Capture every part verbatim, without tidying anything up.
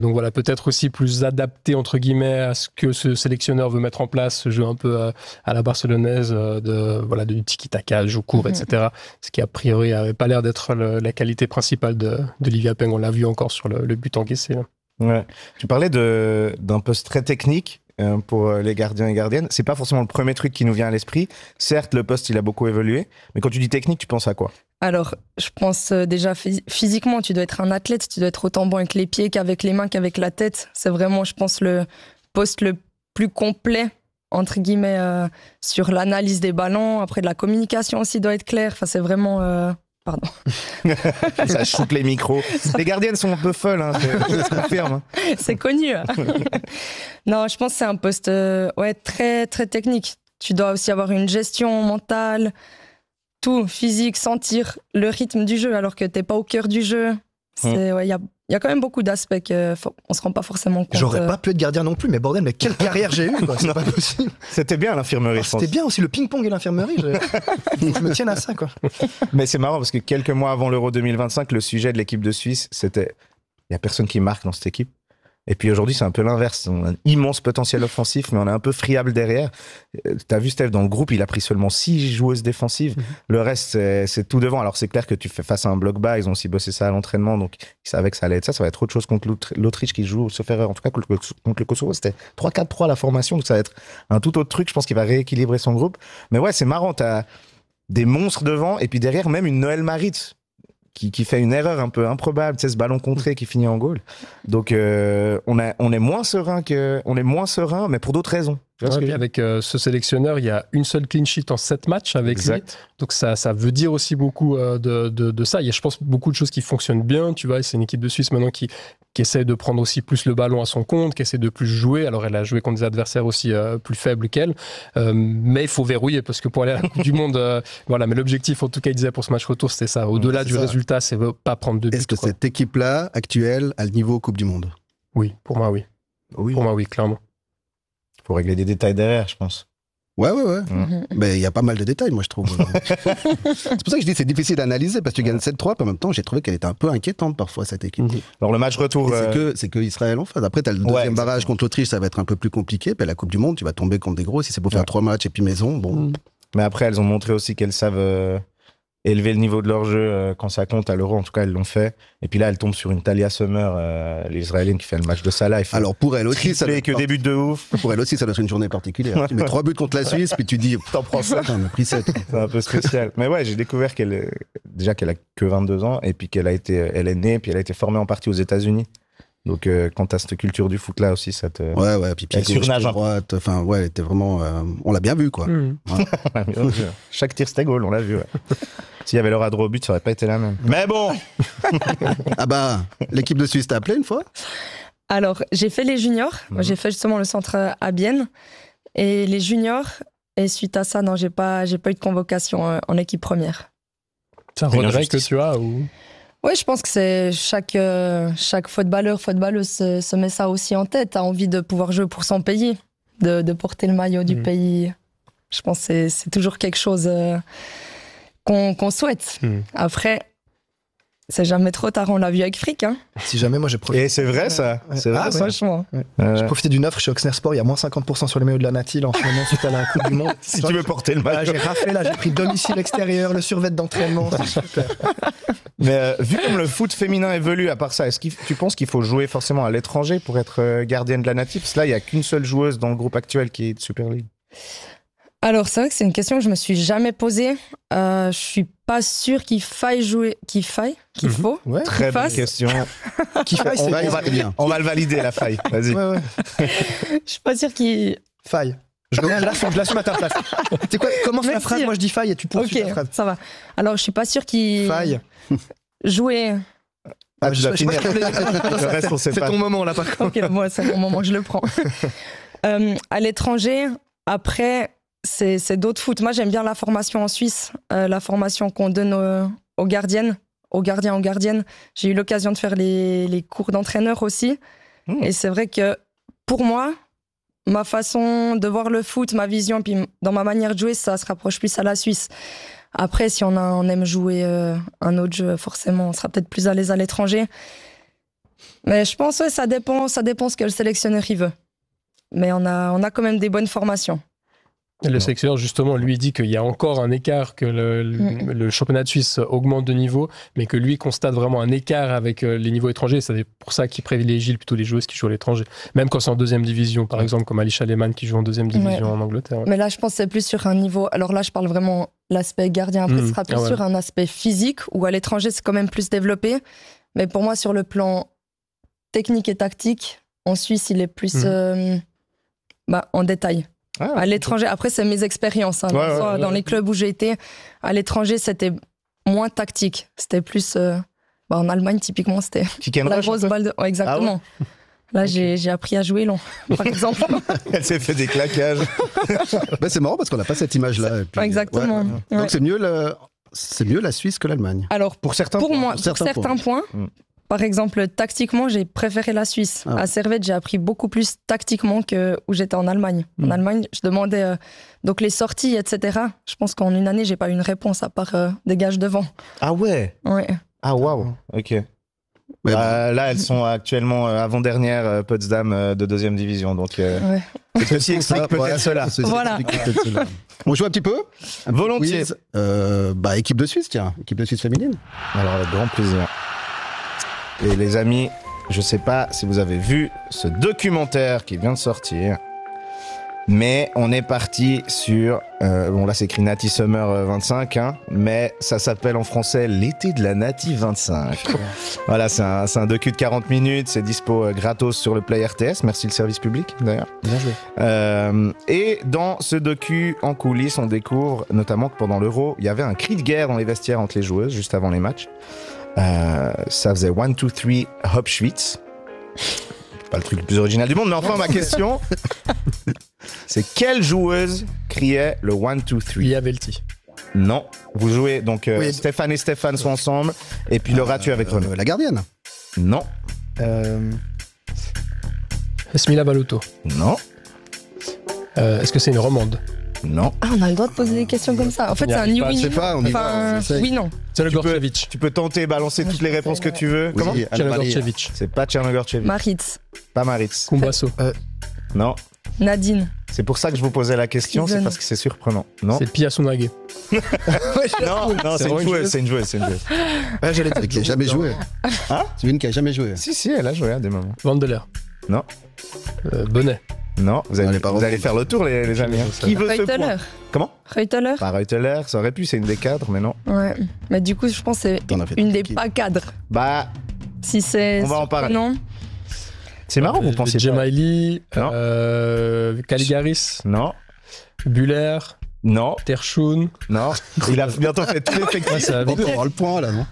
Donc voilà, peut-être aussi plus adapté, entre guillemets, à ce que ce sélectionneur veut mettre en place, ce jeu un peu euh, à la barcelonaise, euh, de, voilà, du tiki-taka, jeu court, mm-hmm. et cetera. Ce qui, a priori, n'avait pas l'air d'être le, la qualité principale de, de Livia Peng. On l'a vu encore sur le, le but encaissé. Ouais. Tu parlais de, d'un poste très technique euh, pour les gardiens et gardiennes. C'est pas forcément le premier truc qui nous vient à l'esprit. Certes, le poste, il a beaucoup évolué. Mais quand tu dis technique, tu penses à quoi ? Alors, je pense déjà physiquement, tu dois être un athlète, tu dois être autant bon avec les pieds qu'avec les mains, qu'avec la tête. C'est vraiment, je pense, le poste le plus complet, entre guillemets, euh, sur l'analyse des ballons. Après, de la communication aussi doit être claire. Enfin, c'est vraiment... Euh... Pardon. Ça shoot les micros. Les gardiennes sont un peu folles, hein, je te confirme. C'est connu. Non, je pense que c'est un poste euh, ouais, très, très technique. Tu dois aussi avoir une gestion mentale... Tout, physique, sentir le rythme du jeu alors que t'es pas au cœur du jeu. Il mmh. ouais, y, a, y a quand même beaucoup d'aspects qu'on se rend pas forcément compte. J'aurais pas pu être gardien non plus, mais bordel, mais quelle carrière j'ai eue, quoi. C'est pas possible. C'était bien l'infirmerie, alors, je pense. C'était bien aussi le ping-pong et l'infirmerie. Je... je me tienne à ça, quoi. Mais c'est marrant parce que quelques mois avant l'Euro deux mille vingt-cinq, le sujet de l'équipe de Suisse, c'était il y a personne qui marque dans cette équipe. Et puis aujourd'hui, c'est un peu l'inverse. On a un immense potentiel offensif, mais on est un peu friable derrière. T'as vu, Steph, dans le groupe, il a pris seulement six joueuses défensives. Mm-hmm. Le reste, c'est, c'est tout devant. Alors, c'est clair que tu fais face à un bloc bas. Ils ont aussi bossé ça à l'entraînement. Donc, ils savaient que ça allait être ça. Ça va être autre chose contre l'Autriche qui joue, sauf erreur. En tout cas, contre le Kosovo, c'était trois quatre trois la formation. Donc, ça va être un tout autre truc. Je pense qu'il va rééquilibrer son groupe. Mais ouais, c'est marrant. T'as des monstres devant. Et puis derrière, même une Noël Maritz. Qui, qui fait une erreur un peu improbable, tu sais, ce ballon contré qui finit en goal. Donc, euh, on, a, on est moins serein que, on est moins serein, mais pour d'autres raisons. Ouais, que avec euh, ce sélectionneur, il y a une seule clean sheet en sept matchs avec exact. Lui. Donc, ça, ça veut dire aussi beaucoup euh, de, de, de ça. Il y a, je pense, beaucoup de choses qui fonctionnent bien. Tu vois, c'est une équipe de Suisse maintenant qui, qui essaie de prendre aussi plus le ballon à son compte, qui essaie de plus jouer. Alors, elle a joué contre des adversaires aussi euh, plus faibles qu'elle. Euh, mais il faut verrouiller parce que pour aller à la Coupe du Monde, euh, voilà. Mais l'objectif, en tout cas, il disait pour ce match retour, c'était ça. Au-delà ouais, du ça. résultat, c'est pas prendre de buts. Est-ce que quoi. Cette équipe-là, actuelle, a le niveau Coupe du Monde ? Oui, pour moi, oui. oui. Pour moi, oui, clairement. Il faut régler des détails derrière, je pense. Ouais, ouais, ouais. Mmh. Mais il y a pas mal de détails, moi, je trouve. C'est pour ça que je dis que c'est difficile d'analyser, parce que tu gagnes sept trois, puis en même temps, j'ai trouvé qu'elle était un peu inquiétante parfois, cette équipe. Mmh. Alors, le match retour... C'est euh... que, c'est que Israël en phase. Après, tu as le deuxième ouais, barrage contre l'Autriche, ça va être un peu plus compliqué. Puis la Coupe du Monde, tu vas tomber contre des gros. Si c'est pour faire ouais. trois matchs et puis maison, bon. Mmh. Mais après, elles ont montré aussi qu'elles savent... Euh... élever le niveau de leur jeu euh, quand ça compte à l'Euro, en tout cas elles l'ont fait. Et puis là elles tombent sur une Talia Summer, euh, l'Israélienne qui fait le match de Salah. Alors pour elle aussi, ça doit que des buts de ouf. Pour elle aussi, ça doit être une journée particulière. Tu mets trois buts contre la Suisse, puis tu dis, t'en prends ça. On a pris sept. C'est un peu spécial. Mais ouais, j'ai découvert qu'elle est... déjà qu'elle a que vingt-deux ans et puis qu'elle a été, elle est née, puis elle a été formée en partie aux États-Unis. Donc euh, quand t'as cette culture du foot là aussi, ça te. Ouais, ouais, puis pied gauche, pied droite. Enfin, ouais, elle était vraiment. Euh, on l'a bien vu, quoi. Mmh. Ouais. Chaque tir c'était goal, on l'a vu. Ouais. S'il y avait leur adro au but, ça aurait pas été la même. Mais bon. Ah bah, l'équipe de Suisse t'a appelé une fois ? Alors, j'ai fait les juniors. Mmh. J'ai fait justement le centre à Bienne et les juniors. Et suite à ça, non, j'ai pas, j'ai pas eu de convocation en équipe première. C'est un regret que tu as ou? Oui, je pense que c'est chaque, euh, chaque footballeur, footballeuse se, se met ça aussi en tête, a envie de pouvoir jouer pour son pays, de, de porter le maillot du mmh. pays. Je pense que c'est, c'est toujours quelque chose euh, qu'on, qu'on souhaite. Mmh. Après, c'est jamais trop tard, on l'a vu avec Frick. Hein. Si jamais, moi j'ai profité. Et c'est vrai ça ouais. c'est vrai, ah, ça. Franchement. Ouais. Euh... J'ai profité d'une offre chez Oxner Sport, il y a moins cinquante pour cent sur les maillots de la Natil en ce moment suite à la Coupe du Monde. Si tu veux porter le maillot. Là, j'ai raflé, là, j'ai pris domicile extérieur, le survêt d'entraînement, c'est super. Mais euh, vu comme le foot féminin évolue, à part ça, est-ce que tu penses qu'il faut jouer forcément à l'étranger pour être gardienne de la Natil ? Parce que là, il n'y a qu'une seule joueuse dans le groupe actuel qui est de Super League. Alors, c'est vrai que c'est une question que je me suis jamais posée. Euh, je suis pas sûre qu'il faille jouer, qu'il faille, qu'il mmh. faut. Ouais, très qu'il bonne fasse. question. Qu'il faille, c'est on, va, bien. On, va, bien. on va le valider, la faille. Vas-y. Ouais, ouais. Je suis pas sûre qu'il... Faille. Je l'assume, je l'assume à ta place. Tu sais quoi, commence Merci. La phrase, moi je dis faille et tu poursuis okay, la phrase. Ça va. Alors, je suis pas sûre qu'il... Faille. Jouer... Ah, tu dois finir. C'est ton moment, là, par contre. Ok, moi, c'est mon moment, je le prends. euh, à l'étranger, après... C'est, c'est d'autres foot. Moi, j'aime bien la formation en Suisse, euh, la formation qu'on donne aux, aux gardiennes, aux gardiens, aux gardiennes. J'ai eu l'occasion de faire les, les cours d'entraîneur aussi. Mmh. Et c'est vrai que pour moi, ma façon de voir le foot, ma vision, puis dans ma manière de jouer, ça se rapproche plus à la Suisse. Après, si on, a, on aime jouer euh, un autre jeu, forcément, on sera peut-être plus à l'aise à l'étranger. Mais je pense que ouais, ça dépend, ça dépend ce que le sélectionneur il veut. Mais on a, on a quand même des bonnes formations. Et le sélectionneur, justement, lui dit qu'il y a encore un écart, que le, mmh. le championnat de Suisse augmente de niveau, mais que lui constate vraiment un écart avec les niveaux étrangers. C'est pour ça qu'il privilégie plutôt les joueuses qui jouent à l'étranger. Même quand c'est en deuxième division, par exemple, comme Alisha Lehmann qui joue en deuxième division ouais. en Angleterre. Ouais. Mais là, je pense que c'est plus sur un niveau... Alors là, je parle vraiment l'aspect gardien. Après, mmh. ce sera plus ah ouais. sur un aspect physique, où à l'étranger, c'est quand même plus développé. Mais pour moi, sur le plan technique et tactique, en Suisse, il est plus mmh. euh, bah, en détail. Ah, à l'étranger, après c'est mes expériences. Hein, ouais, dans, ouais, dans ouais. les clubs où j'ai été, à l'étranger c'était moins tactique. C'était plus. Euh, bah, en Allemagne, typiquement, c'était la grosse balle de. Ouais, exactement. Ah ouais. Là, okay. j'ai, j'ai appris à jouer long, par exemple. Elle s'est fait des claquages. Ben, c'est marrant parce qu'on n'a pas cette image-là. Puis, exactement. Ouais. Ouais. Donc c'est mieux, le... c'est mieux la Suisse que l'Allemagne. Alors, pour certains pour points. Moi, pour certains, certains points. points mm. Par exemple, tactiquement, j'ai préféré la Suisse. Ah. À Servette, j'ai appris beaucoup plus tactiquement que où j'étais en Allemagne. Mmh. En Allemagne, je demandais euh, donc les sorties, et cetera. Je pense qu'en une année, j'ai pas eu une réponse à part euh, des gages devant. Ah ouais. Ouais. Ah waouh. Ok. Ouais, bah, bon. Là, elles sont actuellement euh, avant-dernière euh, Potsdam euh, de deuxième division. Donc, euh, ouais. c'est ceci explique peut-être ouais, cela. Voilà. cela. On joue un petit peu. Un Volontiers. Euh, bah, équipe de Suisse, tiens, équipe de Suisse féminine. Alors, avec grand plaisir. Et les amis, je sais pas si vous avez vu ce documentaire qui vient de sortir, mais on est parti sur, euh, bon là c'est écrit Nati Summer vingt-cinq, hein, mais ça s'appelle en français L'été de la Nati vingt-cinq. Voilà, c'est un, c'est un docu de quarante minutes, c'est dispo euh, gratos sur le Play R T S, merci le service public d'ailleurs. Bien joué. Euh, et dans ce docu, en coulisses, on découvre notamment que pendant l'Euro, il y avait un cri de guerre dans les vestiaires entre les joueuses, juste avant les matchs. Euh, ça faisait one, two, three, hop, Schwitz. Pas le truc le plus original du monde, mais enfin, ma question, c'est quelle joueuse criait le one, two, three? Lia Velti. Non. Vous jouez, donc euh, oui. Stéphane et Stéphane sont ensemble, et puis Laura, euh, tu es avec Renaud. Euh, la gardienne? Non. Euh... Esmila Balotto. Non. Euh, est-ce que c'est une romande? Non. Ah, on a le droit de poser des questions comme ça. En fait, c'est un new win. Je sais pas, on y enfin, va. Oui, non. Tchernogorchevich. Tu peux tenter, balancer toutes les réponses que tu veux. Oui, Comment? Tchernogorchevich. C'est pas Tchernogorchevich. Maritz. Pas Maritz. Kumbasso. Euh, non. Nadine. C'est pour ça que je vous posais la question, Kizun. C'est parce que c'est surprenant. Non. C'est Pia Sunage. non, non, c'est, c'est une joueuse, c'est une joueuse, c'est une joueuse. Ah, j'allais dire, qui a jamais joué. Hein? C'est une qui a jamais joué. Si, si, elle a joué à des moments. Vandeler. Non. Euh, Bonnet. Non, vous allez, vous allez faire le tour, les, les amis. Qui veut ce point? Comment? Reuteler. Pas Reuteler, ça aurait pu, c'est une des cadres, mais non. Ouais, mais du coup, je pense que c'est une des pas cadres. Bah, si c'est. On va en parler. Non. C'est marrant, vous pensez pas. Gemaili, euh, Caligaris. Non. Buller. Non. Terchoun. Non. Il a bientôt fait tous les effectifs. On va avoir le point là, non?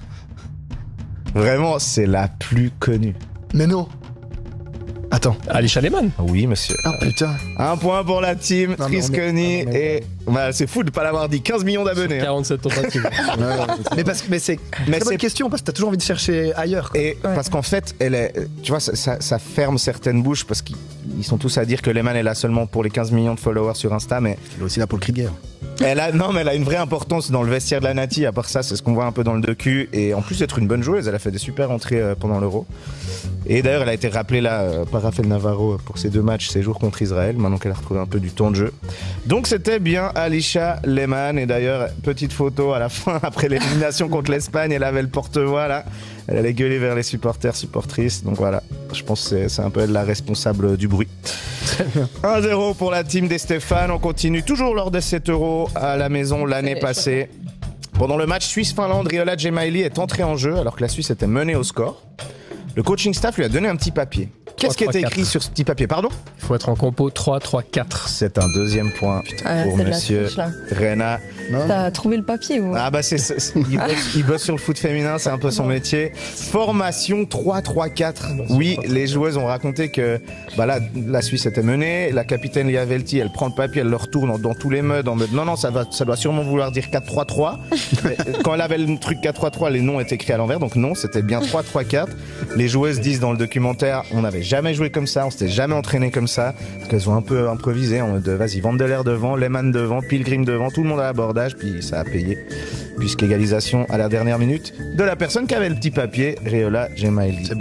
Vraiment, c'est la plus connue. Mais non. Attends. Alisha Lehmann. Oui, monsieur. Ah putain. Un point pour la team Trisconi et bah, c'est fou de ne pas l'avoir dit. quinze millions d'abonnés. quarante-sept tentatives. mais parce que mais c'est mais c'est une question parce que t'as toujours envie de chercher ailleurs. Et ouais. Parce qu'en fait, elle est, tu vois, ça, ça, ça ferme certaines bouches parce qu'ils sont tous à dire que Lehmann est là seulement pour les quinze millions de followers sur Insta, mais elle est aussi là pour le cri de guerre. Elle a, non, mais elle a une vraie importance dans le vestiaire de la Nati. À part ça, c'est ce qu'on voit un peu dans le docu. Et en plus d'être une bonne joueuse, elle a fait des super entrées euh, pendant l'Euro. Et d'ailleurs, elle a été rappelée là euh, par Rafael Navarro pour ses deux matchs, ses jours contre Israël, maintenant qu'elle a retrouvé un peu du temps de jeu. Donc c'était bien Alisha Lehmann. Et d'ailleurs, petite photo à la fin, après l'élimination contre l'Espagne, elle avait le porte-voix là. Elle allait gueuler vers les supporters, supportrices. Donc voilà, je pense que c'est, c'est un peu elle la responsable du bruit. Très bien. un zéro pour la team des Stéphane. On continue toujours lors de cet Euro à la maison l'année passée. Pendant le match Suisse-Finlande, Riola Gemaili est entrée en jeu alors que la Suisse était menée au score. Le coaching staff lui a donné un petit papier. Qu'est-ce qui était écrit sur ce petit papier? Pardon? Il faut être en compo trois trois quatre. C'est un deuxième point ah, pour monsieur Rena. T'as trouvé le papier ou? Ah bah c'est, c'est, c'est il, bosse, il bosse sur le foot féminin, c'est un peu son métier. Formation trois trois quatre. Oui, les joueuses ont raconté que bah là, la Suisse était menée, la capitaine Lia Velti, elle prend le papier, elle le retourne dans, dans tous les modes en mode non non, ça va ça doit sûrement vouloir dire quatre trois trois. Quand elle avait le truc quatre trois trois, les noms étaient écrits à l'envers, donc non, c'était bien trois trois quatre. Les joueuses disent dans le documentaire, on n'avait jamais joué comme ça, on s'était jamais entraîné comme ça, parce qu'elles ont un peu improvisé en mode vas-y, Vandeler devant, Lehmann devant, Pilgrim devant, tout le monde à l'abordage, puis ça a payé, puisqu'égalisation à la dernière minute de la personne qui avait le petit papier, Riola Gemaili. C'est beau.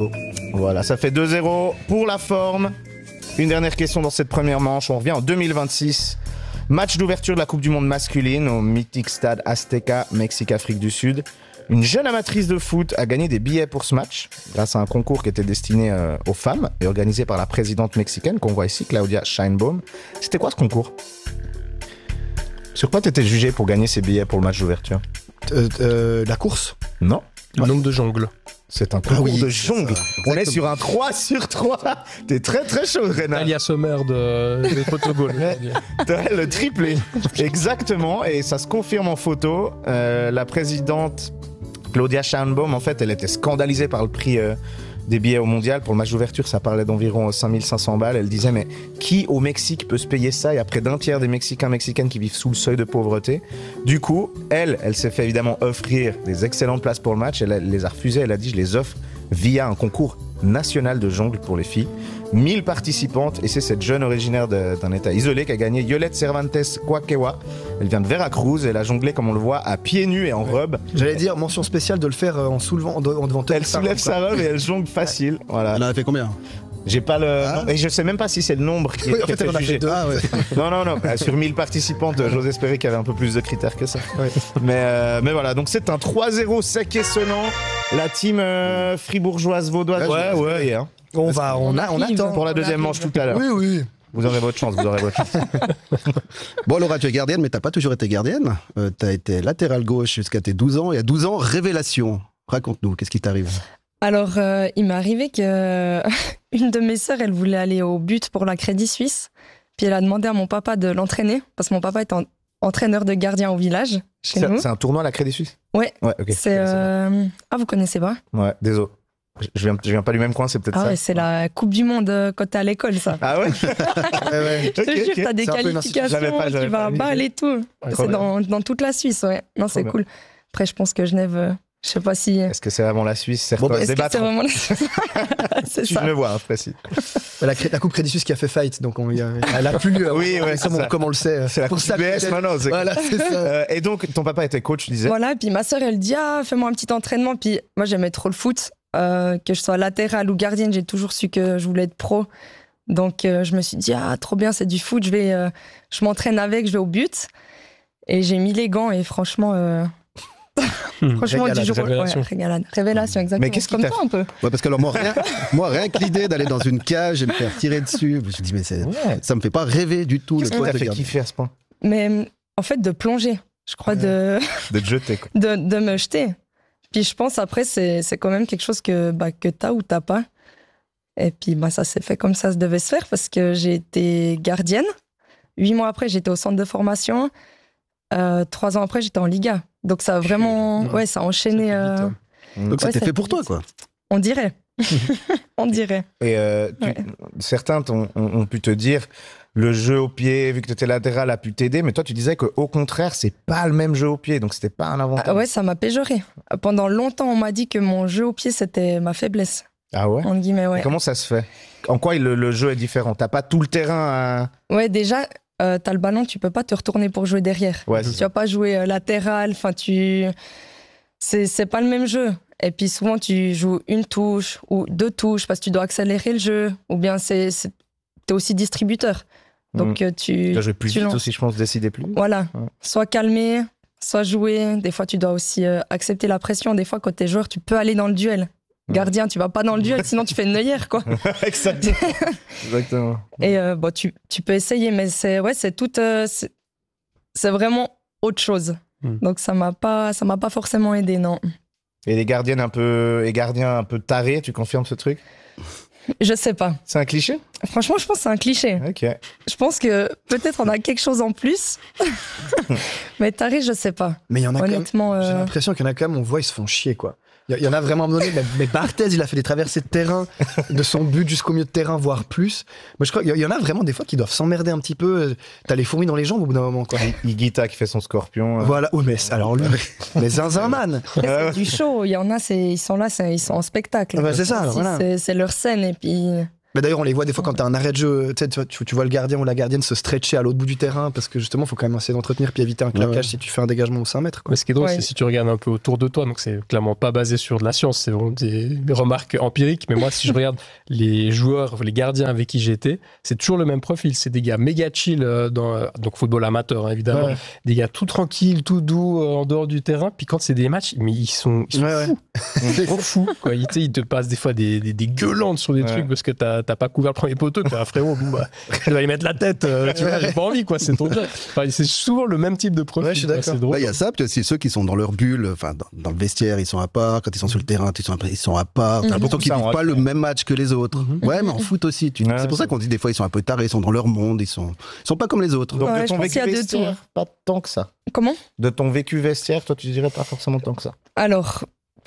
Voilà, ça fait deux zéro pour la forme. Une dernière question dans cette première manche. On revient en deux mille vingt-six. Match d'ouverture de la Coupe du Monde masculine au mythique stade Azteca, Mexique, Afrique du Sud. Une jeune amatrice de foot a gagné des billets pour ce match grâce à un concours qui était destiné euh, aux femmes et organisé par la présidente mexicaine qu'on voit ici, Claudia Sheinbaum. C'était quoi ce concours? Sur quoi tu étais jugé pour gagner ces billets pour le match d'ouverture? euh, euh, La course. Non. Le nombre de jongles. C'est un concours Ah oui, de c'est jongle. ça, On est exactement. sur un trois sur trois. T'es très très chaud, Renan. Alias Sommer de, de Photogol. T'as le triplé. Exactement. Et ça se confirme en photo. Euh, la présidente Claudia Sheinbaum, en fait, elle était scandalisée par le prix euh, des billets au mondial. Pour le match d'ouverture, ça parlait d'environ cinq mille cinq cents balles. Elle disait, mais qui au Mexique peut se payer ça? Il y a près d'un tiers des Mexicains, Mexicaines qui vivent sous le seuil de pauvreté. Du coup, elle, elle s'est fait évidemment offrir des excellentes places pour le match. Elle, elle les a refusées. Elle a dit, je les offre via un concours national de jongle pour les filles. mille participantes, et c'est cette jeune originaire de- d'un état isolé qui a gagné, Yolette Cervantes Coaquewa. Elle vient de Veracruz, elle a jonglé, comme on le voit, à pieds nus et en robe. J'allais dire, mention spéciale de le faire euh, en soulevant, en, en devant Elle soulève sa robe et elle jongle facile. Voilà. Elle en a fait combien? J'ai pas le. Ah. non, et je sais même pas si c'est le nombre qui, Oui, en qui a fait, elle en a juger. fait deux. Ah ouais. Non, non, non. Bah, sur mille participantes, j'ose espérer qu'il y avait un peu plus de critères que ça. Ouais. Mais, euh, mais voilà, donc c'est un trois zéro sec et sonnant. La team euh, fribourgeoise vaudoise. Ouais, Ouais, ouais. hein. On va, on, a, on arrive. attend. Pour la On deuxième arrive. manche tout à l'heure. Oui, oui. Vous aurez votre chance, vous aurez votre chance. Bon, Laura, tu es gardienne, mais t'as pas toujours été gardienne. Euh, t'as été latérale gauche jusqu'à tes douze ans. Et à douze ans, révélation. Raconte-nous, qu'est-ce qui t'arrive? Alors, euh, il m'est arrivé que une de mes sœurs, elle voulait aller au but pour la Crédit Suisse. Puis elle a demandé à mon papa de l'entraîner, parce que mon papa est en- entraîneur de gardien au village, chez C'est nous. c'est un tournoi à la Crédit Suisse? Ouais. Ouais, ok. C'est euh, Ah, vous connaissez pas? Ouais, désolé. Je viens, je viens pas du même coin, c'est peut-être Ah ça. ouais, c'est la Coupe du Monde euh, quand t'es à l'école, ça. Ah ouais? Ouais, ouais. Je te Ok, jure, ok. t'as des C'est un peu une institution. J'avais qualifications, pas, j'avais tu vas pas à l'idée. balle et tout. trop C'est bien. dans, dans toute la Suisse, ouais. Non, c'est bien. cool. Après, je pense que Genève, euh, je sais pas si... Est-ce que c'est vraiment la Suisse? Certains Bon, bah, se Est-ce que débattent. c'est vraiment la... c'est Si ça. je me vois, hein, précis. La, cré- la Coupe Crédit Suisse qui a fait fight, donc on, y a- elle a plus lieu. Oui, ouais, c'est comme, on, ça. comme on le sait. C'est la Pour Coupe ça, B S peut-être- maintenant. c'est- Voilà, c'est ça. Euh, et donc, ton papa était coach, tu disais? Voilà, et puis ma sœur, elle dit, ah, fais-moi un petit entraînement. Puis moi, j'aimais trop le foot. Euh, que je sois latérale ou gardienne, j'ai toujours su que je voulais être pro. Donc, euh, je me suis dit, ah, trop bien, c'est du foot. Je vais, euh, je m'entraîne avec, je vais au but. Et j'ai mis les gants et franchement, euh, franchement, Régalade, du jour au- révélation. ouais, régalade. Révélation, exactement. Mais qu'est-ce qui Comme t'a toi, un peu. Ouais, parce que alors, moi, rien, moi, rien que l'idée d'aller dans une cage et me faire tirer dessus, je me suis dit, mais c'est- Ouais. ça me fait pas rêver du tout. Qu'est-ce le qui poste t'a de fait gardien. kiffer à ce point? Mais en fait, de plonger. Je crois de, De te jeter, quoi. de, de me jeter. Puis je pense après, c'est, c'est quand même quelque chose que, bah, que t'as ou t'as pas. Et puis bah, ça s'est fait comme ça se devait se faire parce que j'ai été gardienne. Huit mois après, j'étais au centre de formation. Euh, trois ans après, j'étais en Liga. Donc ça a vraiment, Ouais. ouais, ça a enchaîné. Ça fait vite, euh, hein. Mm. Donc Ouais, c'était ça fait pour fait toi, vite. quoi. on dirait. on dirait. Et euh, tu- Ouais. certains t'ont- ont, ont pu te dire, le jeu au pied, vu que tu étais latéral, a pu t'aider, mais toi, tu disais qu'au contraire, c'est pas le même jeu au pied, donc c'était pas un avantage. Ah ouais, ça m'a péjoré. Pendant longtemps, on m'a dit que mon jeu au pied, c'était ma faiblesse. Ah ouais? Entre guillemets, ouais. Comment ça se fait? En quoi le, le jeu est différent? T'as pas tout le terrain à... Ouais, déjà, euh, t'as le ballon, tu peux pas te retourner pour jouer derrière. Ouais, c'est Tu ça. vas pas jouer euh, latéral, enfin tu, c'est c'est pas le même jeu. Et puis souvent tu joues une touche ou deux touches parce que tu dois accélérer le jeu, ou bien c'est c'est- t'es aussi distributeur. Donc euh, tu Tu dois jouer plus tu vite lances. aussi, je pense, décider plus vite. Voilà, Ouais. soit calmer, soit jouer. Des fois tu dois aussi euh, accepter la pression. Des fois quand t'es joueur, tu peux aller dans le duel. Gardien, tu vas pas dans le duel, sinon tu fais une œillère, quoi. Exactement. Exactement. Et euh, bon, tu, tu peux essayer, mais c'est ouais, c'est tout, euh, c'est c'est vraiment autre chose. Mm. Donc ça m'a pas, ça m'a pas forcément aidé, non. Et les gardiennes un peu, et gardiens un peu tarés, tu confirmes ce truc? Je sais pas. C'est un cliché? Franchement, je pense que c'est un cliché. Ok. Je pense que peut-être on a quelque chose en plus, mais taré, je sais pas. Mais il y en a quand même. Honnêtement, J'ai euh, l'impression qu'il y en a quand même, on voit, ils se font chier, quoi. Il y, y en a vraiment à un moment donné, mais, mais Barthez, il a fait des traversées de terrain, de son but jusqu'au milieu de terrain, voire plus. Moi, je crois qu'il y, y en a vraiment des fois qui doivent s'emmerder un petit peu. T'as les fourmis dans les jambes au bout d'un moment, quoi. Higuita qui fait son scorpion. euh. Voilà. Oui, mais c'est- alors lui, mais Zinzin Man. c'est du show. Il y en a, c'est, ils sont là, c'est- ils sont en spectacle. Ah bah, c'est ça, Aussi, voilà. c'est, c'est leur scène et puis. Mais d'ailleurs, on les voit des fois quand t'as un arrêt de jeu, tu, sais, tu, tu vois le gardien ou la gardienne se stretcher à l'autre bout du terrain parce que justement, il faut quand même essayer d'entretenir puis éviter un claquage ouais. si tu fais un dégagement aux cinq mètres. Quoi. Mais ce qui est drôle, ouais. c'est si tu regardes un peu autour de toi, donc c'est clairement pas basé sur de la science, c'est vraiment des, des remarques empiriques. Mais moi, si je regarde les joueurs, les gardiens avec qui j'étais, c'est toujours le même profil. C'est des gars méga chill, dans, donc football amateur hein, évidemment, ouais. des gars tout tranquilles, tout doux en dehors du terrain. Puis quand c'est des matchs, mais ils sont, ils sont ouais, fous, ouais. ils sont fous. Quoi. Ils, ils te passent des fois des, des, des gueulantes sur des ouais. trucs parce que t'as, t'as pas couvert le premier poteau. Puis, ah, frérot, bon, bah, je vais y mettre la tête. Euh, tu vois, j'ai pas envie, quoi. C'est ton job. Enfin, c'est souvent le même type de profil. Ouais, je suis d'accord. Il bah, y a ça, puis aussi ceux qui sont dans leur bulle, enfin dans, dans le vestiaire, ils sont à part. Quand ils sont sur le terrain, ils sont, ils sont à part. T'as l'impression qu'ils vivent pas le même match que les autres. Mm-hmm. Ouais, mais en foot aussi. Tu... Ouais, c'est pour ça qu'on dit des fois ils sont un peu tarés, ils sont dans leur monde, ils sont, ils sont pas comme les autres. Donc ouais, de ton vécu vestiaire, pas tant que ça. Comment ? De ton vécu vestiaire, toi tu dirais pas forcément tant que ça. Alors,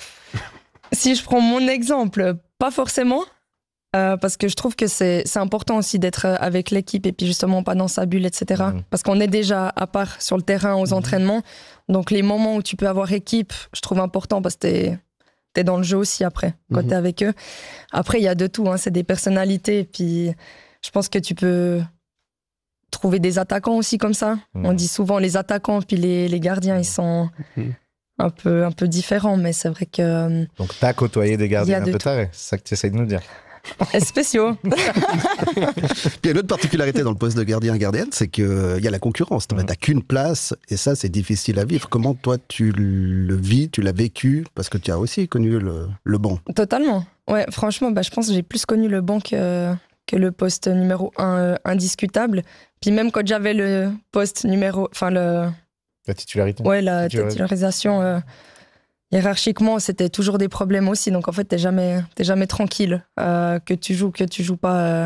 si je prends mon exemple, pas forcément. Euh, parce que je trouve que c'est, c'est important aussi d'être avec l'équipe et puis justement pas dans sa bulle, et cetera. Mmh. Parce qu'on est déjà à part sur le terrain aux mmh. entraînements. Donc les moments où tu peux avoir équipe, je trouve important parce que t'es, t'es dans le jeu aussi après, quand mmh. t'es avec eux. Après, il y a de tout, hein, c'est des personnalités. Et puis je pense que tu peux trouver des attaquants aussi comme ça. Mmh. On dit souvent les attaquants puis les, les gardiens, ils sont... Mmh. Un peu, un peu différents, mais c'est vrai que... Donc t'as côtoyé des gardiens un peu tarés, c'est ça que tu essaies de nous dire. Spéciaux. Puis il y a une autre particularité dans le poste de gardien-gardienne, c'est qu'il y a la concurrence. Tu n'as mmh. qu'une place et ça, c'est difficile à vivre. Comment toi, tu le vis, tu l'as vécu? Parce que tu as aussi connu le, le banc. Totalement. Ouais, franchement, bah, je pense que j'ai plus connu le banc que, que le poste numéro un euh, indiscutable. Puis même quand j'avais le poste numéro... Enfin, le... La titularité. Ouais, la titularisation... Euh, hiérarchiquement, c'était toujours des problèmes aussi. Donc, en fait, t'es jamais, t'es jamais tranquille. Euh, que tu joues, que tu joues pas. Euh...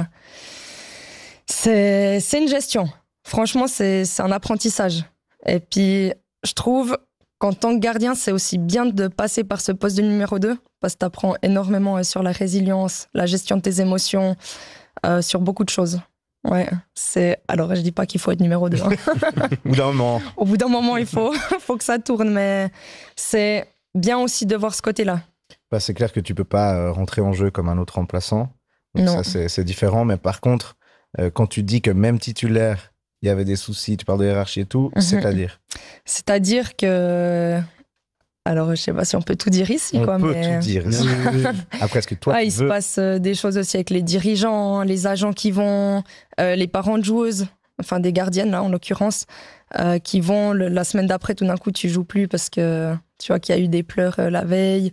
C'est, c'est une gestion. Franchement, c'est, c'est un apprentissage. Et puis, je trouve qu'en tant que gardien, c'est aussi bien de passer par ce poste de numéro deux parce que t'apprends énormément sur la résilience, la gestion de tes émotions, euh, sur beaucoup de choses. Ouais, c'est... Alors, je dis pas qu'il faut être numéro deux. Hein. Au bout d'un moment. Au bout d'un moment, il faut, faut que ça tourne. Mais c'est... bien aussi de voir ce côté-là. Bah, c'est clair que tu peux pas rentrer en jeu comme un autre remplaçant. Donc non. Ça, c'est, c'est différent. Mais par contre, euh, quand tu dis que même titulaire, il y avait des soucis, tu parles de hiérarchie et tout, mm-hmm. c'est-à-dire C'est-à-dire que... Alors, je sais pas si on peut tout dire ici. On quoi, peut mais... tout dire ici. Après, est-ce que toi, ah, tu il veux... se passe des choses aussi avec les dirigeants, les agents qui vont, euh, les parents de joueuses, enfin des gardiennes, là, en l'occurrence, euh, qui vont, le, la semaine d'après, tout d'un coup, tu joues plus parce que tu vois qu'il y a eu des pleurs euh, la veille,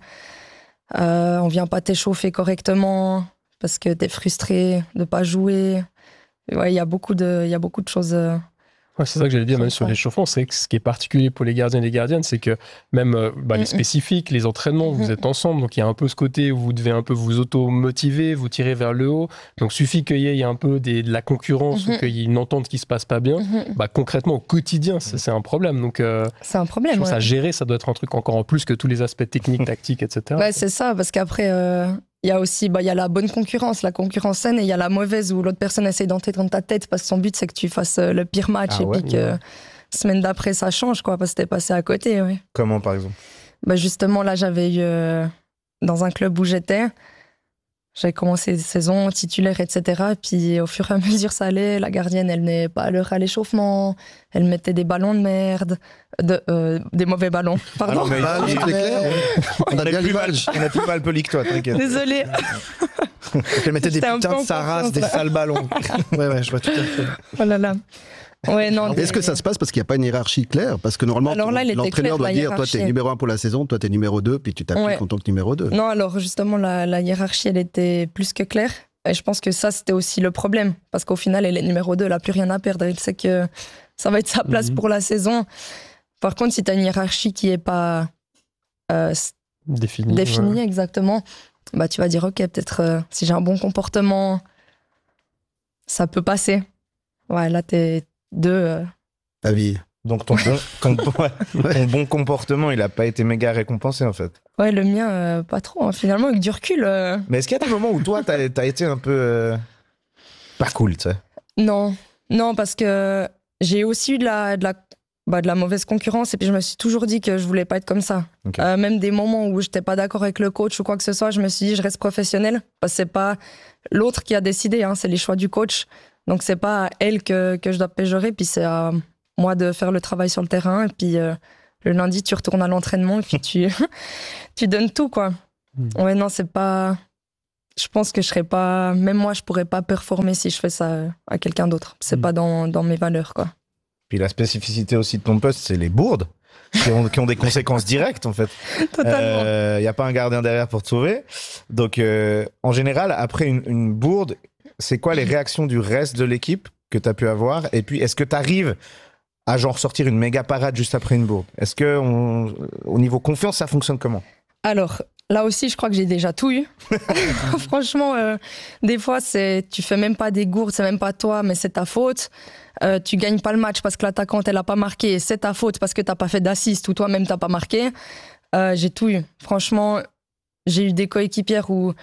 euh, on vient pas t'échauffer correctement parce que t'es frustré de pas jouer. Ouais, il y a beaucoup de, il y a beaucoup de choses. Euh, Ouais, c'est ça que j'allais dire, même sur l'échauffement. C'est que ce qui est particulier pour les gardiens et les gardiennes, c'est que même euh, bah, les spécifiques, les entraînements, vous êtes ensemble. Donc il y a un peu ce côté où vous devez un peu vous auto-motiver, vous tirer vers le haut. Donc suffit qu'il y ait un peu des, de la concurrence ou qu'il y ait une entente qui se passe pas bien. Bah, concrètement, au quotidien, c'est, c'est un problème. Donc, euh, c'est un problème. Je pense ouais. à gérer, ça doit être un truc encore en plus que tous les aspects techniques, tactiques, et cetera. Ouais, c'est ça, parce qu'après. Euh... Il y a aussi bah, il y a la bonne concurrence, la concurrence saine, et il y a la mauvaise où l'autre personne essaie d'entrer dans ta tête parce que son but, c'est que tu fasses le pire match ah et ouais, puis que ouais. semaine d'après, ça change, quoi, parce que t'es passé à côté. Ouais. Comment, par exemple ? Bah, justement, là, j'avais eu, euh, dans un club où j'étais, j'avais commencé la saison titulaire, et cetera. Et puis, au fur et à mesure, ça allait. La gardienne, elle n'est pas à l'heure à l'échauffement. Elle mettait des ballons de merde. De, euh, des mauvais ballons. Pardon. Ah non, mais bah, il, il, clair. On, on a bien l'image. On a plus mal poli que toi, t'inquiète. Désolée. Elle mettait des putains de sa race, des sales ballons. Ouais, ouais, je vois tout à fait. Oh là là. Ouais, non, Est-ce des... que ça se passe parce qu'il n'y a pas une hiérarchie claire ? Parce que normalement, alors là, l'entraîneur clair, doit dire toi, t'es numéro un pour la saison, toi, t'es numéro deux, puis tu t'appliques ouais. en tant que numéro deux. Non, alors justement, la, la hiérarchie, elle était plus que claire. Et je pense que ça, c'était aussi le problème. Parce qu'au final, elle est numéro deux, elle n'a plus rien à perdre. Elle sait que ça va être sa place mm-hmm. pour la saison. Par contre, si tu as une hiérarchie qui n'est pas euh, définie, définie ouais. exactement, bah, tu vas dire, OK, peut-être euh, si j'ai un bon comportement, ça peut passer. Ouais, là, t'es deux. Euh... Ta vie. Donc ton bon, ton, ton bon comportement, il n'a pas été méga récompensé, en fait. Ouais, le mien, euh, pas trop. Hein. Finalement, avec du recul... Euh... Mais est-ce qu'il y a des moments où toi, t'as, t'as été un peu... Euh, pas cool, tu sais ? Non. Non, parce que j'ai aussi eu de la... De la bah, de la mauvaise concurrence. Et puis je me suis toujours dit que je voulais pas être comme ça. Okay. Euh, même des moments où j'étais pas d'accord avec le coach ou quoi que ce soit, je me suis dit je reste professionnelle. Parce que c'est pas l'autre qui a décidé, hein, c'est les choix du coach. Donc c'est pas à elle que, que je dois péjorer, puis c'est à moi de faire le travail sur le terrain. Et puis euh, le lundi, tu retournes à l'entraînement et puis tu, tu donnes tout, quoi. Mmh. Ouais, non, c'est pas... Je pense que je serais pas... Même moi, je pourrais pas performer si je fais ça à quelqu'un d'autre. C'est mmh. pas dans, dans mes valeurs, quoi. Puis la spécificité aussi de ton poste, c'est les bourdes qui ont, qui ont des conséquences directes, en fait. Totalement. Il euh, n'y a pas un gardien derrière pour te sauver. Donc, euh, en général, après une, une bourde, c'est quoi les réactions du reste de l'équipe que tu as pu avoir? Et puis, est-ce que tu arrives à genre sortir une méga parade juste après une bourde? Est-ce que on, au niveau confiance, ça fonctionne comment? Alors, là aussi, je crois que j'ai déjà tout eu. Franchement, euh, des fois, c'est, tu fais même pas des gourdes, c'est même pas toi, mais c'est ta faute. Euh, tu gagnes pas le match parce que l'attaquante, elle a pas marqué. C'est ta faute parce que t'as pas fait d'assist ou toi-même t'as pas marqué. Euh, j'ai tout eu. Franchement, j'ai eu des coéquipières où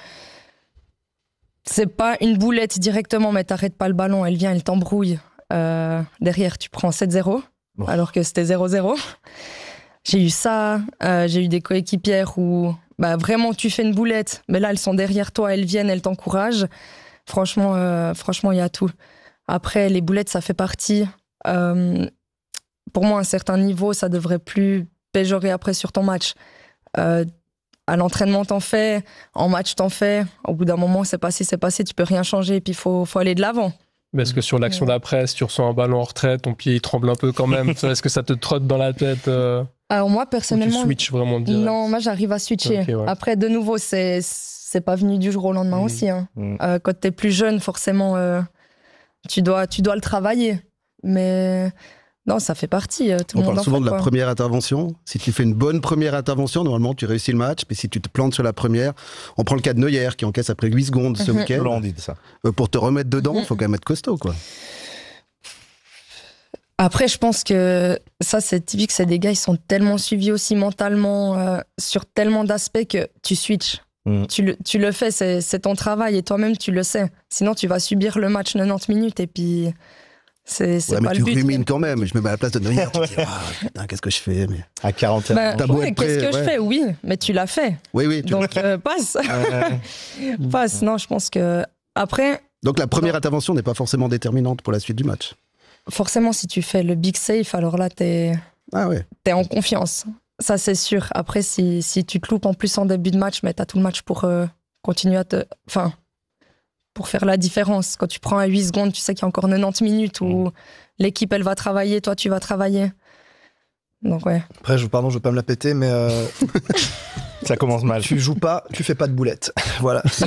c'est pas une boulette directement, mais t'arrêtes pas le ballon, elle vient, elle t'embrouille. Euh, derrière, tu prends sept zéro, bon. Alors que c'était zéro zéro. J'ai eu ça. Euh, j'ai eu des coéquipières où bah, vraiment tu fais une boulette, mais là, elles sont derrière toi, elles viennent, elles t'encouragent. Franchement, euh, franchement, il y a tout. Après, les boulettes, ça fait partie. Euh, pour moi, à un certain niveau, ça devrait plus péjorer après sur ton match. Euh, à l'entraînement, t'en fais. En match, t'en fais. Au bout d'un moment, c'est passé, c'est passé. Tu peux rien changer. Et puis, il faut, faut aller de l'avant. Mais est-ce que sur l'action d'après, si tu reçois un ballon en retrait, ton pied il tremble un peu quand même? Est-ce que ça te trotte dans la tête euh... Alors moi, personnellement... Ou tu switches vraiment direct? Non, moi, j'arrive à switcher. Okay, ouais. Après, de nouveau, c'est, c'est pas venu du jour au lendemain mmh. aussi. Hein. Mmh. Euh, quand t'es plus jeune, forcément... Euh... Tu dois, tu dois le travailler. Mais non, ça fait partie. Tout On le monde parle souvent fait, de la quoi. première intervention. Si tu fais une bonne première intervention, normalement, tu réussis le match. Mais si tu te plantes sur la première, on prend le cas de Neuer qui encaisse après huit secondes ce mm-hmm. week-end. On dit ça. Euh, pour te remettre dedans, il mm-hmm. faut quand même être costaud, quoi. Après, je pense que ça, c'est typique. C'est des gars, ils sont tellement suivis aussi mentalement, euh, sur tellement d'aspects que tu switches. Mmh. Tu, le, tu le fais, c'est, c'est ton travail et toi-même tu le sais. Sinon tu vas subir le match quatre-vingt-dix minutes et puis c'est, c'est ouais, pas mais le tu but. Tu rumines quand même. Je me mets à la place de Neuer. Tu te dis, ah, putain, qu'est-ce que je fais mais... À quarante et un bah, ans. Ouais, qu'est-ce que ouais. je fais? Oui, mais tu l'as fait. Oui, oui. Tu Donc euh, passe. passe. Non, je pense que après. Donc la première non. intervention n'est pas forcément déterminante pour la suite du match. Forcément, si tu fais le big safe, alors là t'es, ah ouais. t'es en confiance. Ça c'est sûr. Après, si, si tu te loupes en plus en début de match, mais t'as tout le match pour. Euh, continuer à te... Enfin, pour faire la différence. Quand tu prends à huit secondes, tu sais qu'il y a encore quatre-vingt-dix minutes où mmh. l'équipe, elle va travailler, toi, tu vas travailler. Donc, ouais. Après, je, pardon, je veux pas me la péter, mais... Euh... Ça commence mal. Tu joues pas, tu fais pas de boulettes. Voilà. C'est,